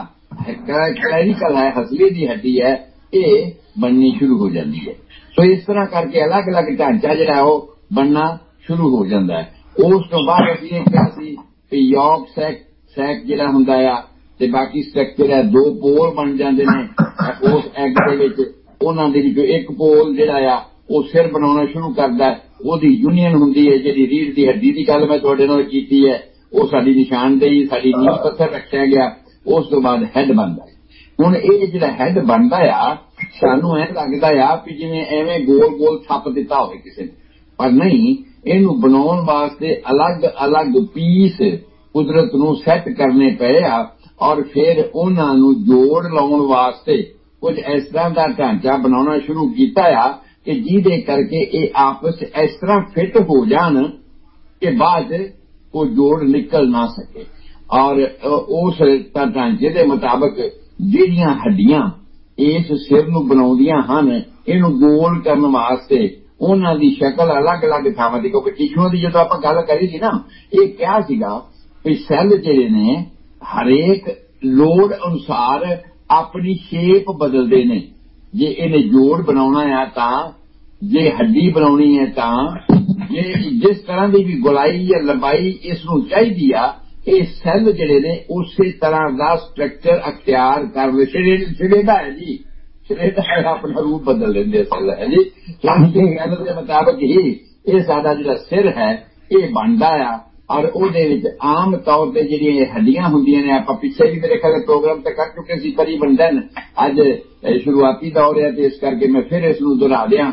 ਕਲੈਵੀਕਲ ਹੈ, ਹਸਲੀ ਦੀ ਹੱਡੀ ਹੈ, ਇਹ ਬਣਨੀ ਸ਼ੁਰੂ ਹੋ ਜਾਂਦੀ ਹੈ। ਸੋ ਇਸ ਤਰ੍ਹਾਂ ਕਰਕੇ ਅਲੱਗ ਅਲੱਗ ਢਾਂਚਾ ਜਿਹੜਾ ਉਹ ਬਣਨਾ ਸ਼ੁਰੂ ਹੋ ਜਾਂਦਾ ਹੈ। ਉਸ ਤੋਂ ਬਾਅਦ ਅਸੀਂ ਇਹ ਕਿਹਾ ਸੀ ਕਿ ਯੋਕ ਸੈਕ ਸੈਕ ਜਿਹੜਾ ਹੁੰਦਾ ਆ ਤੇ ਬਾਕੀ ਸਟਰਕਚਰ ਹੈ, ਦੋ ਪੋਲ ਬਣ ਜਾਂਦੇ ਨੇ ਉਸ ਐਗ ਦੇ ਵਿੱਚ। ਉਹਨਾਂ ਦੇ ਵਿੱਚੋਂ ਇੱਕ ਪੋਲ ਜਿਹੜਾ ਆ ਉਹ ਸਿਰ ਬਣਾਉਣਾ ਸ਼ੁਰੂ ਕਰਦਾ, ਉਹਦੀ ਯੂਨੀਅਨ ਹੁੰਦੀ ਹੈ ਜਿਹੜੀ ਰੀੜ੍ਹ ਦੀ ਹੱਡੀ ਦੀ ਗੱਲ ਮੈਂ ਤੁਹਾਡੇ ਨਾਲ ਕੀਤੀ ਹੈ, ਉਹ ਸਾਡੀ ਨਿਸ਼ਾਨਦੇਹੀ, ਸਾਡੀ ਨੀਂਹ ਪੱਥਰ ਰੱਖਿਆ ਗਿਆ। ਉਸ ਤੋਂ ਬਾਅਦ ਹੈਡ ਬਣਦਾ। ਹੁਣ ਇਹ ਜਿਹੜਾ ਹੈਡ ਬਣਦਾ ਆ ਸਾਨੂੰ ਐਂ ਲੱਗਦਾ ਆ ਵੀ ਜਿਵੇਂ ਐਵੇਂ ਗੋਲ ਗੋਲ ਥੱਪ ਦਿੱਤਾ ਹੋਵੇ ਕਿਸੇ ਨੇ, ਪਰ ਨਹੀਂ, ਇਹਨੂੰ ਬਣਾਉਣ ਵਾਸਤੇ ਅਲੱਗ ਅਲੱਗ ਪੀਸ ਕੁਦਰਤ ਨੂੰ ਸੈੱਟ ਕਰਨੇ ਪਏ ਆ, ਔਰ ਫਿਰ ਉਹਨਾਂ ਨੂੰ ਜੋੜ ਲਾਉਣ ਵਾਸਤੇ ਕੁਝ ਇਸ ਤਰ੍ਹਾਂ ਦਾ ਢਾਂਚਾ ਬਣਾਉਣਾ ਸ਼ੁਰੂ ਕੀਤਾ ਆ ਕਿ ਜਿਹਦੇ ਕਰਕੇ ਇਹ ਆਪਸ ਇਸ ਤਰ੍ਹਾਂ ਫਿੱਟ ਹੋ ਜਾਣ ਕਿ ਬਾਅਦ ਉਹ ਜੋੜ ਨਿਕਲ ਨਾ ਸਕੇ। ਔਰ ਉਸ ਢਾਂਚੇ ਦੇ ਮੁਤਾਬਕ ਜਿਹੜੀਆਂ ਹੱਡੀਆਂ ਇਸ ਸਿਰ ਨੂੰ ਬਣਾਉਂਦੀਆਂ ਹਨ, ਇਹਨੂੰ ਗੋਲ ਕਰਨ ਵਾਸਤੇ ਉਹਨਾਂ ਦੀ ਸ਼ਕਲ ਅਲੱਗ ਅਲੱਗ ਥਾਵਾਂ ਦੀ, ਕਿਉਂਕਿ ਟਿਸ਼ੂਆਂ ਦੀ ਜਦੋਂ ਆਪਾਂ ਗੱਲ ਕਰੀ ਸੀ ਨਾ, ਇਹ ਕਿਹਾ ਸੀਗਾ ਵੀ ਸੈੱਲ ਜਿਹੜੇ ਨੇ ਹਰੇਕ ਲੋੜ ਅਨੁਸਾਰ ਆਪਣੀ ਸ਼ੇਪ ਬਦਲਦੇ ਨੇ। ਜੇ ਇਹਨੇ ਜੋੜ ਬਣਾਉਣਾ ਆ ਤਾਂ, ਜੇ ਹੱਡੀ ਬਣਾਉਣੀ ਹੈ ਤਾਂ, ਜੇ ਜਿਸ ਤਰ੍ਹਾਂ ਦੀ ਵੀ ਗੁਲਾਈ ਜਾਂ ਲੰਬਾਈ ਇਸ ਨੂੰ ਚਾਹੀਦੀ ਆ, ਇਹ ਸੈੱਲ ਜਿਹੜੇ ਨੇ ਉਸੇ ਤਰ੍ਹਾਂ ਦਾ ਸਟਰਕਚਰ ਅਖਤਿਆਰ ਕਰ ਲੈ। ਸ਼ਰੇਡਾ ਹੈ ਜੀ, ਸ਼ਰੇਡਾ ਆਪਣਾ ਰੂਪ ਬਦਲ ਲੈਂਦੇ ਸੈੱਲ ਹੈ ਜੀ। ਸੈੱਲ ਦੇ ਮੁਤਾਬਕ ਹੀ ਇਹ ਸਾਡਾ ਜਿਹੜਾ ਸਿਰ ਹੈ ਇਹ ਬਣਦਾ ਆ। ਔਰ ਉਹਦੇ ਵਿੱਚ ਆਮ ਤੌਰ ਤੇ ਜਿਹੜੀਆਂ ਹੱਡੀਆਂ ਹੁੰਦੀਆਂ ਨੇ, ਆਪਾਂ ਪਿੱਛੇ ਵੀ ਮੇਰੇ ਖਿਆਲ ਪ੍ਰੋਗਰਾਮ ਤੇ ਕਰ ਚੁੱਕੇ ਸੀ ਤਕਰੀਬਨ ਦਿਨ, ਅੱਜ ਸ਼ੁਰੂਆਤੀ ਦੌਰ ਹੈ ਤੇ ਇਸ ਕਰਕੇ ਮੈਂ ਫਿਰ ਇਸ ਨੂੰ ਦੁਹਰਾ ਦਿਆਂ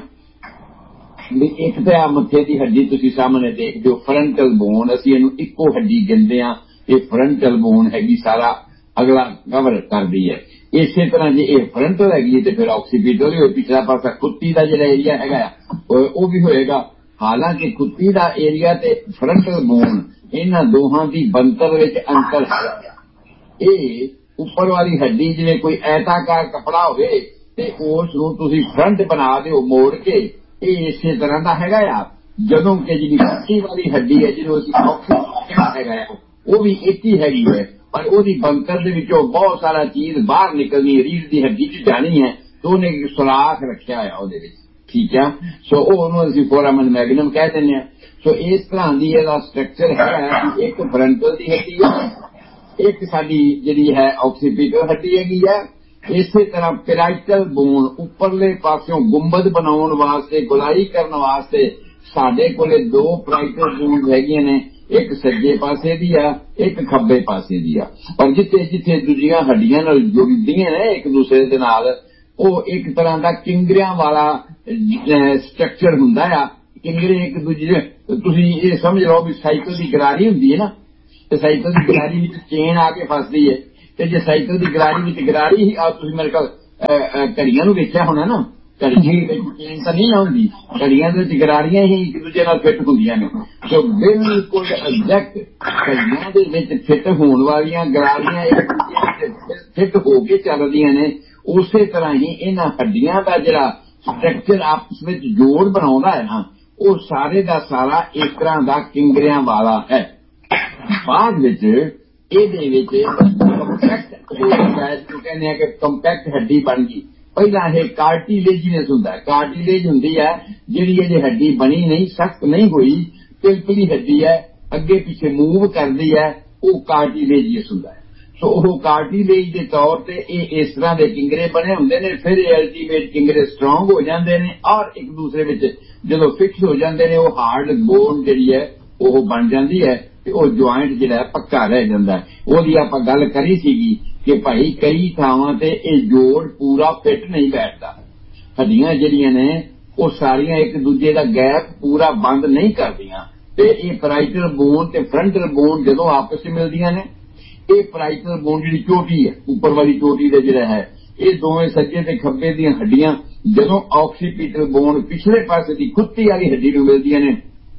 ਵੀ ਇੱਕ ਤਾਂ ਆ ਮੱਥੇ ਦੀ ਹੱਡੀ ਤੁਸੀਂ ਸਾਹਮਣੇ ਦੇਖਦੇ ਹੋ, ਫਰੰਟਲ ਬੋਨ, ਅਸੀਂ ਇਹਨੂੰ ਇੱਕੋ ਹੱਡੀ ਗਿਣਦੇ ਹਾਂ। ਇਹ ਫਰੰਟਲ ਬੋਨ ਹੈਗੀ, ਸਾਰਾ ਅਗਲਾ ਕਵਰ ਕਰਦੀ ਹੈ। ਇਸੇ ਤਰ੍ਹਾਂ ਜੇ ਇਹ ਫਰੰਟਲ ਹੈਗੀ ਤੇ ਫਿਰ ਆਕਸੀਪੀਟਲ ਹੋਏ, ਪਿਛਲਾ ਪਾਸਾ ਕੁੱਤੀ ਦਾ ਜਿਹੜਾ ਏਰੀਆ ਹੈਗਾ ਉਹ ਵੀ ਹੋਏਗਾ। ਹਾਲਾਂਕਿ ਕੁੱਤੀ ਦਾ ਏਰੀਆ ਤੇ ਫਰੰਟਲ ਬੋਨ, ਇਹਨਾਂ ਦੋਹਾਂ ਦੀ ਬਣਤਰ ਵਿੱਚ ਅੰਤਰ ਹੈ। ਇਹ ਉੱਪਰ ਵਾਲੀ ਹੱਡੀ ਜਿਵੇਂ ਕੋਈ ਐਤਾਕਾਰ ਕੱਪੜਾ ਹੋਵੇ ਤੇ ਉਸ ਨੂੰ ਤੁਸੀਂ ਫਰੰਟ ਬਣਾ ਦਿਓ ਮੋੜ ਕੇ, ਇਹ ਇਸੇ ਤਰ੍ਹਾਂ ਦਾ ਹੈਗਾ ਆ। ਜਦੋਂ ਕਿ ਜਿਹੜੀ ਕੁੱਤੀ ਵਾਲੀ ਹੱਡੀ ਹੈ ਜਿਹਨੂੰ ਅਸੀਂ ਆਕਸੀਪੀਟਲ ਹੈਗਾ ਆ, ਉਹ ਵੀ ਇੱਕ ਹੀ ਹੈਗੀ ਹੈ, ਪਰ ਉਹਦੀ ਬਣਤਰ ਦੇ ਵਿੱਚੋਂ ਬਹੁਤ ਸਾਰਾ ਚੀਜ਼ ਬਾਹਰ ਨਿਕਲਣੀ, ਰੀੜ੍ਹ ਦੀ ਹੱਡੀ ਚ ਜਾਣੀ ਹੈ, ਤੇ ਉਹਨੇ ਇੱਕ ਸੁਰਾਖ ਰੱਖਿਆ ਹੋਇਆ ਉਹਦੇ ਵਿੱਚ। ਠੀਕ ਆ, ਸੋ ਉਹਨੂੰ ਅਸੀਂ ਫੋਰਾਮਨ ਮੈਗਨਮ ਕਹਿ ਦਿੰਦੇ ਹਾਂ। ਸੋ ਇਸ ਤਰ੍ਹਾਂ ਦੀ ਇਹਦਾ ਸਟਰਕਚਰ ਹੈ ਕਿ ਇੱਕ ਫਰੰਟਲ ਦੀ ਹੱਡੀ ਹੈ, ਇੱਕ ਸਾਡੀ ਜਿਹੜੀ ਹੈ ਆਕਸੀਪੀਟਲ ਹੱਡੀ ਹੈਗੀ ਹੈ। ਇਸੇ ਤਰ੍ਹਾਂ ਪੈਰਾਈਟਲ ਬੋਨ, ਉੱਪਰਲੇ ਪਾਸਿਓਂ ਗੁੰਬਦ ਬਣਾਉਣ ਵਾਸਤੇ, ਗੁਲਾਈ ਕਰਨ ਵਾਸਤੇ ਸਾਡੇ ਕੋਲੇ ਦੋ ਪੈਰਾਈਟਲ ਬੋਨ ਹੈਗੀਆਂ ਨੇ, ਇੱਕ ਸੱਜੇ ਪਾਸੇ ਦੀ ਆ, ਇੱਕ ਖੱਬੇ ਪਾਸੇ ਦੀ ਆ। ਪਰ ਜਿੱਥੇ ਜਿੱਥੇ ਦੂਜੀਆਂ ਹੱਡੀਆਂ ਨਾਲ ਜੁੜਦੀਆਂ ਨੇ ਇੱਕ ਦੂਸਰੇ ਦੇ ਨਾਲ, ਉਹ ਇੱਕ ਤਰ੍ਹਾਂ ਦਾ ਕਿੰਗਰਿਆਂ ਵਾਲਾ ਸਟਰਕਚਰ ਹੁੰਦਾ ਆ। ਕਿੰਗਰੇ ਇੱਕ ਦੂਜੇ, ਤੁਸੀਂ ਇਹ ਸਮਝ ਲਓ ਵੀ ਸਾਈਕਲ ਦੀ ਗਰਾਰੀ ਹੁੰਦੀ ਹੈ ਨਾ, ਤੇ ਸਾਈਕਲ ਦੀ ਗਰਾਰੀ ਵਿੱਚ ਚੇਨ ਆ ਕੇ ਫਸਦੀ ਹੈ, ਤੇ ਜੇ ਸਾਈਕਲ ਦੀ ਗਰਾਰੀ ਵਿੱਚ ਗਰਾਰੀ ਹੀ ਆ, ਤੁਸੀਂ ਮੇਰੇ ਕੋਲ ਘੜੀਆਂ ਨੂੰ ਵੇਖਿਆ ਹੋਣਾ ਨਾ, ਘੜੀ ਚੇਨ ਤਾਂ ਨਹੀਂ ਆਉਂਦੀ, ਘੜੀਆਂ ਦੇ ਵਿੱਚ ਗਰਾਰੀਆਂ ਹੀ ਇੱਕ ਦੂਜੇ ਨਾਲ ਫਿੱਟ ਹੁੰਦੀਆਂ ਨੇ। ਸੋ ਬਿਲਕੁਲ ਐਗਜ਼ੈਕਟ ਘੜੀਆਂ ਦੇ ਵਿੱਚ ਫਿੱਟ ਹੋਣ ਵਾਲੀਆਂ ਗਰਾਰੀਆਂ ਇੱਕ ਦੂਜੇ ਨਾਲ ਫਿੱਟ ਹੋ ਕੇ ਚੱਲਦੀਆਂ ਨੇ। ਉਸੇ ਤਰ੍ਹਾਂ ਹੀ ਇਹਨਾਂ ਹੱਡੀਆਂ ਦਾ ਜਿਹੜਾ ਸਟਰਕਚਰ ਆਪਸ ਵਿੱਚ ਜੋੜ ਬਣਾਉਂਦਾ ਹੈ ਨਾ, ਉਹ ਸਾਰੇ ਦਾ ਸਾਰਾ ਇਸ ਤਰ੍ਹਾਂ ਦਾ ਕਿੰਗਰਿਆਂ ਵਾਲਾ ਹੈ। ਬਾਅਦ ਵਿੱਚ ਇਹਦੇ ਵਿੱਚ ਕੰਪੈਕਟ ਹੋ ਜਾਂਦਾ ਹੈ, ਜੋ ਕਹਿੰਦੇ ਆ ਕਿ ਕੰਪੈਕਟ ਹੱਡੀ ਬਣ ਗਈ। ਪਹਿਲਾਂ ਇਹ ਕਾਰਟੀਲੇਜੀਨਸ ਹੁੰਦਾ ਹੈ, ਕਾਰਟੀਲੇਜ ਹੁੰਦੀ ਹੈ ਜਿਹੜੀ ਇਹਦੀ ਹੱਡੀ ਬਣੀ ਨਹੀਂ, ਸਖਤ ਨਹੀਂ ਹੋਈ, ਪਿਲਪਿਲੀ ਹੱਡੀ ਹੈ, ਅੱਗੇ ਪਿੱਛੇ ਮੂਵ ਕਰਦੀ ਹੈ, ਉਹ ਕਾਰਟੀਲੇਜੀਅਸ ਹੁੰਦਾ ਹੈ। ਸੋ ਉਹ ਕਾਰਟੀਲੇਜ ਦੇ ਤੌਰ ਤੇ ਇਹ ਇਸ ਤਰ੍ਹਾਂ ਦੇ ਕਿੰਗਰੇ ਬਣੇ ਹੁੰਦੇ ਨੇ। ਫਿਰ ਇਹ ਅਲਟੀਮੇਟ ਕਿੰਗਰੇ ਸਟਰੋਂਗ ਹੋ ਜਾਂਦੇ ਨੇ ਔਰ ਇੱਕ ਦੂਸਰੇ ਵਿੱਚ ਜਦੋਂ ਫਿਕਸ ਹੋ ਜਾਂਦੇ ਨੇ, ਉਹ ਹਾਰਡ ਬੋਨ ਜਿਹੜੀ ਹੈ ਉਹ ਬਣ ਜਾਂਦੀ ਹੈ ਤੇ ਉਹ ਜੁਆਇੰਟ ਜਿਹੜਾ ਪੱਕਾ ਰਹਿ ਜਾਂਦਾ ਹੈ। ਉਹਦੀ ਆਪਾਂ ਗੱਲ ਕਰੀ ਸੀਗੀ ਕਿ ਭਾਈ ਕਈ ਥਾਵਾਂ ਤੇ ਇਹ ਜੋੜ ਪੂਰਾ ਫਿੱਟ ਨਹੀਂ ਬੈਠਦਾ। ਹੱਡੀਆਂ ਜਿਹੜੀਆਂ ਨੇ ਉਹ ਸਾਰੀਆਂ ਇੱਕ ਦੂਜੇ ਦਾ ਗੈਪ ਪੂਰਾ ਬੰਦ ਨਹੀਂ ਕਰਦੀਆਂ ਤੇ ਇਹ ਪੈਰਾਈਟਲ ਬੋਨ ਤੇ ਫਰੰਟਲ ਬੋਨ ਜਦੋਂ ਆਪਸ ਵਿੱਚ ਮਿਲਦੀਆਂ ਨੇ, ਇਹ ਪੈਰਾਈਟਲ ਬੋਨ ਜਿਹੜੀ ਚੋਟੀ ਹੈ, ਉੱਪਰ ਵਾਲੀ ਚੋਟੀ ਦਾ ਜਿਹੜਾ ਹੈ, ਇਹ ਦੋਵੇਂ ਸੱਜੇ ਤੇ ਖੱਬੇ ਦੀਆਂ ਹੱਡੀਆਂ ਜਦੋਂ ਆਕਸੀਪੀਟਲ ਬੋਨ ਪਿਛਲੇ ਪਾਸੇ ਦੀ ਖੁੱਤੀ ਵਾਲੀ ਹੱਡੀ ਨੂੰ ਮਿਲਦੀਆਂ ਨੇ,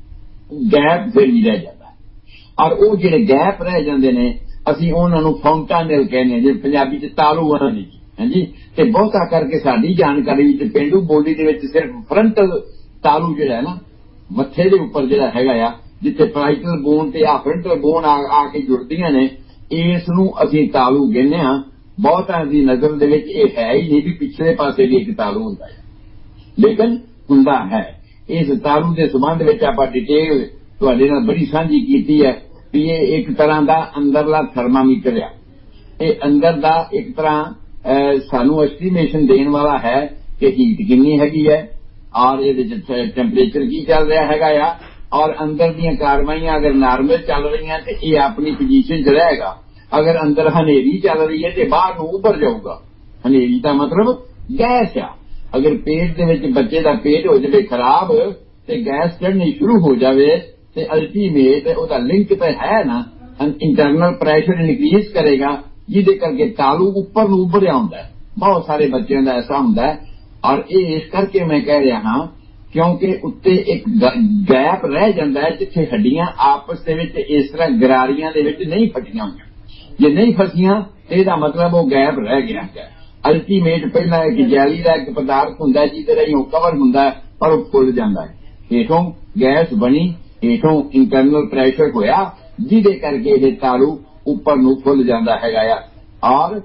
ਗੈਪ ਫਿਰ ਹੀ ਰਹਿ ਜਾਂਦਾ ਔਰ ਉਹ ਜਿਹੜੇ ਗੈਪ ਰਹਿ ਜਾਂਦੇ ਨੇ ਅਸੀਂ ਉਹਨਾਂ ਨੂੰ ਫੌਂਟਾਨੇਲ ਕਹਿੰਦੇ ਹਾਂ, ਜਿਵੇਂ ਪੰਜਾਬੀ ਚ ਤਾਲੂ ਵਾਲਾ ਨਹੀਂ ਹਾਂਜੀ। ਤੇ ਬਹੁਤਾ ਕਰਕੇ ਸਾਡੀ ਜਾਣਕਾਰੀ ਵਿੱਚ ਪੇਂਡੂ ਬੋਲੀ ਦੇ ਵਿੱਚ ਸਿਰਫ ਫਰੰਟਲ ਤਾਲੂ ਜਿਹੜਾ ਹੈ ਨਾ, ਮੱਥੇ ਦੇ ਉੱਪਰ ਜਿਹੜਾ ਹੈਗਾ ਆ, ਜਿੱਥੇ ਪੈਰਾਈਟਲ ਬੋਨ ਤੇ ਆ ਫਰੰਟਲ ਬੋਨ ਆ ਕੇ ਜੁੜਦੀਆਂ ਨੇ, ਇਸ ਨੂੰ ਅਸੀਂ ਤਾਲੂ ਕਹਿੰਦੇ ਹਾਂ। ਬਹੁਤਾਂ ਦੀ ਨਜ਼ਰ ਦੇ ਵਿੱਚ ਇਹ ਹੈ ਹੀ ਨਹੀਂ ਵੀ ਪਿਛਲੇ ਪਾਸੇ ਵੀ ਇੱਕ ਤਾਲੂ ਹੁੰਦਾ ਹੈ, ਲੇਕਿਨ ਹੁੰਦਾ ਹੈ। ਇਸ ਤਾਲੂ ਦੇ ਸੰਬੰਧ ਵਿੱਚ ਆਪਾਂ ਡਿਟੇਲ ਤੁਹਾਡੇ ਨਾਲ ਬੜੀ ਸਾਂਝੀ ਕੀਤੀ ਹੈ ਵੀ ਇਹ ਇੱਕ ਤਰ੍ਹਾਂ ਦਾ ਅੰਦਰਲਾ ਥਰਮਾਮੀਟਰ ਆ। ਇਹ ਅੰਦਰ ਦਾ ਇੱਕ ਤਰ੍ਹਾਂ ਸਾਨੂੰ ਐਸਟੀਮੇਸ਼ਨ ਦੇਣ ਵਾਲਾ ਹੈ ਕਿ ਹੀਟ ਕਿੰਨੀ ਹੈਗੀ ਹੈ ਔਰ ਇਹਦੇ ਚ ਟੈਂਪਰੇਚਰ ਕੀ ਚੱਲ ਰਿਹਾ ਹੈਗਾ ਆ, ਔਰ ਅੰਦਰ ਦੀਆਂ ਕਾਰਵਾਈਆਂ ਅਗਰ ਨਾਰਮਲ ਚੱਲ ਰਹੀਆਂ ਤੇ ਇਹ ਆਪਣੀ ਪੋਜੀਸ਼ਨ 'ਚ ਰਹੇਗਾ। ਅਗਰ ਅੰਦਰ ਹਨੇਰੀ ਚੱਲ ਰਹੀ ਹੈ ਤੇ ਬਾਹਰ ਨੂੰ ਉੱਭਰ ਜਾਊਗਾ। ਹਨੇਰੀ ਦਾ ਮਤਲਬ ਗੈਸ ਆ। ਅਗਰ ਪੇਟ ਦੇ ਵਿੱਚ ਬੱਚੇ ਦਾ ਪੇਟ ਹੋ ਜਾਵੇ ਖਰਾਬ ਤੇ ਗੈਸ ਚੜ੍ਹਨੀ ਸ਼ੁਰੂ ਹੋ ਜਾਵੇ ਤੇ ਅਲਟੀਮੇਟ ਉਹਦਾ ਲਿੰਕ ਤਾਂ ਹੈ ਨਾ, ਇੰਟਰਨਲ ਪ੍ਰੈਸ਼ਰ ਇਨਕਰੀਜ਼ ਕਰੇਗਾ ਜਿਹਦੇ ਕਰਕੇ ਤਾਲੂ ਉੱਪਰ ਨੂੰ ਉੱਭਰਿਆ ਹੁੰਦਾ ਹੈ। ਬਹੁਤ ਸਾਰੇ ਬੱਚਿਆਂ ਦਾ ਐਸਾ ਹੁੰਦਾ ਹੈ ਔਰ ਇਹ ਇਸ ਕਰਕੇ ਮੈਂ ਕਹਿ ਰਿਹਾ ਹਾਂ ਕਿਉਂਕਿ ਉੱਤੇ ਇੱਕ ਗੈਪ ਰਹਿ ਜਾਂਦਾ ਹੈ ਜਿੱਥੇ ਹੱਡੀਆਂ ਆਪਸ ਦੇ ਵਿੱਚ ਇਸ ਤਰ੍ਹਾਂ ਗਰਾਰੀਆਂ ਦੇ ਵਿੱਚ ਨਹੀਂ ਫਟੀਆਂ ਹੋਈਆਂ। ਜੇ ਨਹੀਂ ਫਸੀਆਂ ਇਹਦਾ ਮਤਲਬ ਉਹ ਗੈਪ ਰਹਿ ਗਿਆ ਹੈ। ਅਲਟੀਮੇਟ ਪਹਿਲਾਂ ਇੱਕ ਜੈਲੀ ਦਾ ਇੱਕ ਪਦਾਰਥ ਹੁੰਦਾ ਜਿਹਦੇ ਰਾਹੀਂ ਉਹ ਕਵਰ ਹੁੰਦਾ ਪਰ ਉਹ ਫੁੱਲ ਜਾਂਦਾ ਹੈ। ਹੇਠੋਂ ਗੈਸ ਬਣੀ, ਹੇਠੋਂ ਇੰਟਰਨਲ ਪ੍ਰੈਸ਼ਰ ਹੋਇਆ ਜਿਹਦੇ ਕਰਕੇ ਇਹ ਤਾਲੂ ਉੱਪਰ ਨੂੰ ਫੁੱਲ ਜਾਂਦਾ ਹੈਗਾ ਆ। ਔਰ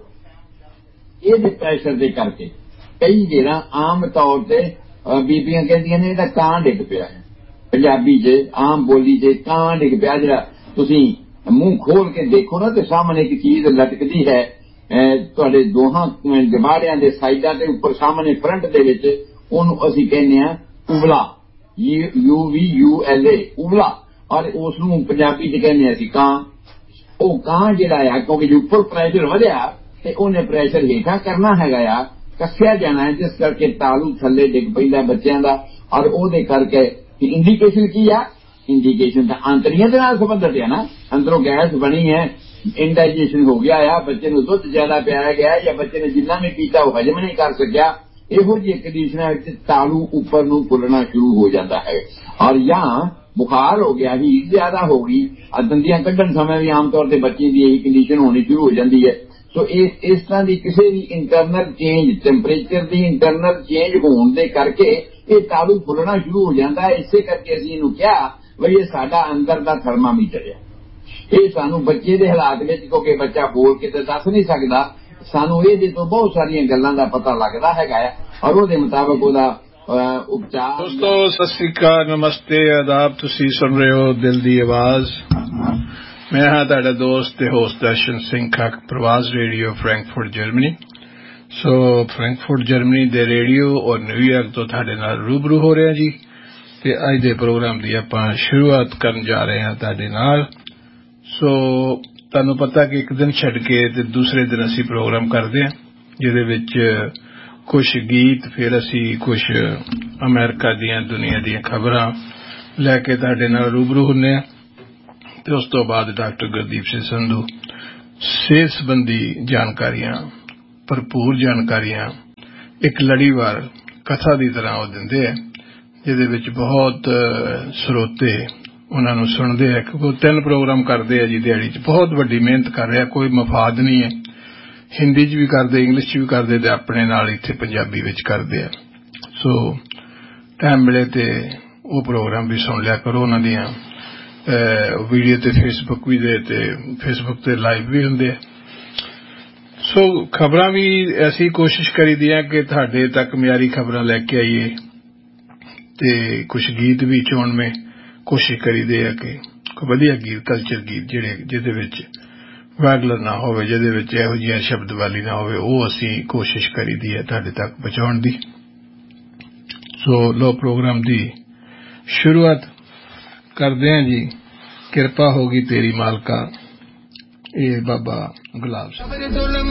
ਇਹਦੇ ਪ੍ਰੈਸ਼ਰ ਦੇ ਕਰਕੇ ਕਈ ਜਿਹੜਾ ਆਮ ਤੌਰ ਤੇ ਬੀਬੀਆਂ ਕਹਿੰਦੀਆਂ ਨੇ ਇਹਦਾ ਕਾਂ ਡਿੱਗ ਪਿਆ ਹੈ। ਪੰਜਾਬੀ 'ਚ ਆਮ ਬੋਲੀ 'ਚ ਕਾਂ ਡਿੱਗ ਪਿਆ। ਜਿਹੜਾ ਤੁਸੀਂ ਮੂੰਹ ਖੋਲ ਕੇ ਦੇਖੋ ਨਾ ਤੇ ਸਾਹਮਣੇ ਇੱਕ ਚੀਜ਼ ਲਟਕਦੀ ਹੈ ਤੁਹਾਡੇ ਦੋਹਾਂ ਜਬਾੜਿਆਂ ਦੇ ਸਾਈਡਾਂ ਤੇ ਉੱਪਰ ਸਾਹਮਣੇ ਫਰੰਟ ਦੇ ਵਿੱਚ, ਉਹਨੂੰ ਅਸੀਂ ਕਹਿੰਦੇ ਹਾਂ ਉਬਲਾ, you we U L A ਉਬਲਾ। ਔਰ ਉਸ ਨੂੰ ਪੰਜਾਬੀ 'ਚ ਕਹਿੰਦੇ ਅਸੀਂ ਕਾਂ। ਉਹ ਕਾਂ ਜਿਹੜਾ ਆ ਕਿਉਂਕਿ ਉੱਪਰ ਪ੍ਰੈਸ਼ਰ ਵਧਿਆ ਤੇ ਉਹਨੇ ਪ੍ਰੈਸ਼ਰ ਹੇਠਾਂ ਕਰਨਾ ਹੈਗਾ ਆ, ਕੱਸਿਆ ਜਾਣਾ ਹੈ, ਜਿਸ ਕਰਕੇ ਤਾਲੂ ਥੱਲੇ ਡਿੱਗ ਪੈਂਦਾ ਬੱਚਿਆਂ ਦਾ। ਔਰ ਉਹਦੇ ਕਰਕੇ ਇੰਡੀਕੇਸ਼ਨ ਕੀ ਆ? ਇੰਡੀਕੇਸ਼ਨ ਤਾਂ ਆਂਤੜੀਆਂ ਦੇ ਨਾਲ ਸੰਬੰਧਿਤ ਹੈ ਨਾ। ਅੰਦਰੋਂ ਗੈਸ ਬਣੀ ਹੈ, ਇੰਡਾਈਜੇਸ਼ਨ ਹੋ ਗਿਆ ਆ, ਬੱਚੇ ਨੂੰ ਦੁੱਧ ਜ਼ਿਆਦਾ ਪਿਆਇਆ ਗਿਆ ਜਾਂ ਬੱਚੇ ਨੇ ਜਿੰਨਾ ਵੀ ਪੀਤਾ ਉਹ ਹਜਮ ਨਹੀਂ ਕਰ ਸਕਿਆ। ਇਹੋ ਜਿਹੀ ਕੰਡੀਸ਼ਨਾਂ ਵਿੱਚ ਤਾਲੂ ਉੱਪਰ ਨੂੰ ਫੁੱਲਣਾ ਸ਼ੁਰੂ ਹੋ ਜਾਂਦਾ ਹੈ। ਔਰ ਜਾਂ ਬੁਖਾਰ ਹੋ ਗਿਆ, ਹੀਟ ਜ਼ਿਆਦਾ ਹੋ ਗਈ, ਦੰਦੀਆਂ ਕੱਢਣ ਸਮੇਂ ਵੀ ਆਮ ਤੌਰ ਤੇ ਬੱਚੇ ਦੀ ਇਹੀ ਕੰਡੀਸ਼ਨ ਹੋਣੀ ਸ਼ੁਰੂ ਹੋ ਜਾਂਦੀ ਹੈ। ਸੋ ਇਸ ਇਸ ਤਰ੍ਹਾਂ ਦੀ ਕਿਸੇ ਵੀ ਇੰਟਰਨਲ ਚੇਂਜ, ਟੈਂਪਰੇਚਰ ਦੀ ਇੰਟਰਨਲ ਚੇਂਜ ਹੋਣ ਦੇ ਕਰਕੇ ਇਹ ਤਾਲੂ ਫੁੱਲਣਾ ਸ਼ੁਰੂ ਹੋ ਜਾਂਦਾ ਹੈ। ਇਸੇ ਕਰਕੇ ਅਸੀਂ ਇਹਨੂੰ ਕਿਹਾ ਬਈ ਇਹ ਸਾਡਾ ਅੰਦਰ ਦਾ ਥਰਮਾਮੀਟਰ ਹੈ। ਇਹ ਸਾਨੂੰ ਬੱਚੇ ਦੇ ਹਾਲਾਤ ਵਿੱਚ, ਕਿਉਂਕਿ ਬੱਚਾ ਬੋਲ ਕੇ ਤਾਂ ਦੱਸ ਨਹੀਂ ਸਕਦਾ, ਸਾਨੂੰ ਇਹਦੇ ਤੋਂ ਬਹੁਤ ਸਾਰੀਆਂ ਗੱਲਾਂ ਦਾ ਪਤਾ ਲੱਗਦਾ ਹੈਗਾ ਹੈ ਔਰ ਉਹਦੇ ਮੁਤਾਬਕ ਉਹਦਾ ਉਪਚਾਰ। ਦੋਸਤੋ ਸਤਿ ਸ੍ਰੀ ਅਕਾਲ, ਨਮਸਤੇ, ਆਦਾਬ। ਤੁਸੀਂ ਸੁਣ ਰਹੇ ਹੋ ਦਿਲ ਦੀ ਆਵਾਜ਼। ਮੈਂ ਹਾਂ ਤੁਹਾਡਾ ਦੋਸਤ ਤੇ ਹੋਸਟ ਦਰਸ਼ਨ ਸਿੰਘ ਖੱਕ, ਪ੍ਰਵਾਸ ਰੇਡੀਓ ਫਰੈਂਕਫਰਟ ਜਰਮਨੀ। ਸੋ ਫਰੈਂਕਫਰਟ ਜਰਮਨੀ ਦੇ ਰੇਡੀਓ ਔਰ ਨਿਊਯਾਰਕ ਤੋਂ ਤੁਹਾਡੇ ਨਾਲ ਰੂਬਰੂ ਹੋ ਰਿਹਾ ਜੀ। ਤੇ ਅੱਜ ਦੇ ਪ੍ਰੋਗਰਾਮ ਦੀ ਆਪਾਂ ਸ਼ੁਰੂਆਤ ਕਰਨ ਜਾ ਰਹੇ ਹਾਂ ਤੁਹਾਡੇ ਨਾਲ। ਸੋ ਤੁਹਾਨੂੰ ਪਤਾ ਕਿ ਇੱਕ ਦਿਨ ਛੱਡ ਕੇ ਤੇ ਦੂਸਰੇ ਦਿਨ ਅਸੀਂ ਪ੍ਰੋਗਰਾਮ ਕਰਦੇ ਹਾਂ ਜਿਹਦੇ ਵਿੱਚ ਕੁਝ ਗੀਤ, ਫਿਰ ਅਸੀਂ ਕੁਝ ਅਮਰੀਕਾ ਦੀਆਂ ਦੁਨੀਆ ਦੀਆਂ ਖਬਰਾਂ ਲੈ ਕੇ ਤੁਹਾਡੇ ਨਾਲ ਰੂਬਰੂ ਹੁੰਦੇ ਹਾਂ। ਤੇ ਉਸ ਤੋਂ ਬਾਅਦ ਡਾਕਟਰ ਗੁਰਦੀਪ ਸਿੰਘ ਸੰਧੂ ਸਿਹਤ ਸੰਬੰਧੀ ਜਾਣਕਾਰੀਆਂ, ਭਰਪੂਰ ਜਾਣਕਾਰੀਆਂ, ਇੱਕ ਲੜੀਵਾਰ ਕਥਾ ਦੀ ਤਰ੍ਹਾਂ ਉਹ ਦਿੰਦੇ ਆ, ਜਿਹਦੇ ਵਿੱਚ ਬਹੁਤ ਸਰੋਤੇ ਉਹਨਾਂ ਨੂੰ ਸੁਣਦੇ ਆ, ਕਿਉਂਕਿ ਉਹ ਤਿੰਨ ਪ੍ਰੋਗਰਾਮ ਕਰਦੇ ਆ ਜੀ ਦਿਹਾੜੀ 'ਚ। ਬਹੁਤ ਵੱਡੀ ਮਿਹਨਤ ਕਰ ਰਿਹਾ, ਕੋਈ ਮਫਾਦ ਨਹੀਂ ਹੈ। ਹਿੰਦੀ 'ਚ ਵੀ ਕਰਦੇ, ਇੰਗਲਿਸ਼ 'ਚ ਵੀ ਕਰਦੇ ਤੇ ਆਪਣੇ ਨਾਲ ਇੱਥੇ ਪੰਜਾਬੀ ਵਿੱਚ ਕਰਦੇ ਆ। ਸੋ ਟਾਈਮ ਮਿਲੇ ਤੇ ਉਹ ਪ੍ਰੋਗਰਾਮ ਵੀ ਸੁਣ ਲਿਆ ਕਰੋ। ਉਹਨਾਂ ਦੀਆਂ ਵੀਡੀਓ ਤੇ ਫੇਸਬੁੱਕ ਵੀ ਦੇ ਤੇ ਫੇਸਬੁੱਕ ਤੇ ਲਾਈਵ ਵੀ ਹੁੰਦੇ ਆ। ਸੋ ਖਬਰਾਂ ਵੀ ਅਸੀਂ ਕੋਸ਼ਿਸ਼ ਕਰੀਦੀ ਆ ਕਿ ਤੁਹਾਡੇ ਤੱਕ ਮਿਆਰੀ ਖਬਰਾਂ ਲੈ ਕੇ ਆਈਏ, ਤੇ ਕੁਛ ਗੀਤ ਵੀ ਚੁਣਵੇਂ ਕੋਸ਼ਿਸ਼ ਕਰੀਦੇ ਆ ਕਿ ਵਧੀਆ ਗੀਤ, ਕਲਚਰ ਗੀਤ ਜਿਹੜੇ ਜਿਹਦੇ ਵਿੱਚ ਵੈਗਲਰ ਨਾ ਹੋਵੇ, ਜਿਹਦੇ ਵਿੱਚ ਇਹੋ ਜਿਹੀਆਂ ਸ਼ਬਦਵਾਲੀ ਨਾ ਹੋਵੇ, ਉਹ ਅਸੀਂ ਕੋਸ਼ਿਸ਼ ਕਰੀਦੀ ਹੈ ਤੁਹਾਡੇ ਤੱਕ ਪਹੁੰਚਾਉਣ ਦੀ। ਸੋ ਲੋ ਪ੍ਰੋਗਰਾਮ ਦੀ ਸ਼ੁਰੂਆਤ ਕਰਦੇ ਹਾਂ ਜੀ। ਕਿਰਪਾ ਹੋਗੀ ਤੇਰੀ ਮਾਲਕਾ, ਇਹ ਬਾਬਾ ਗੁਲਾਬ ਸਿੰਘ।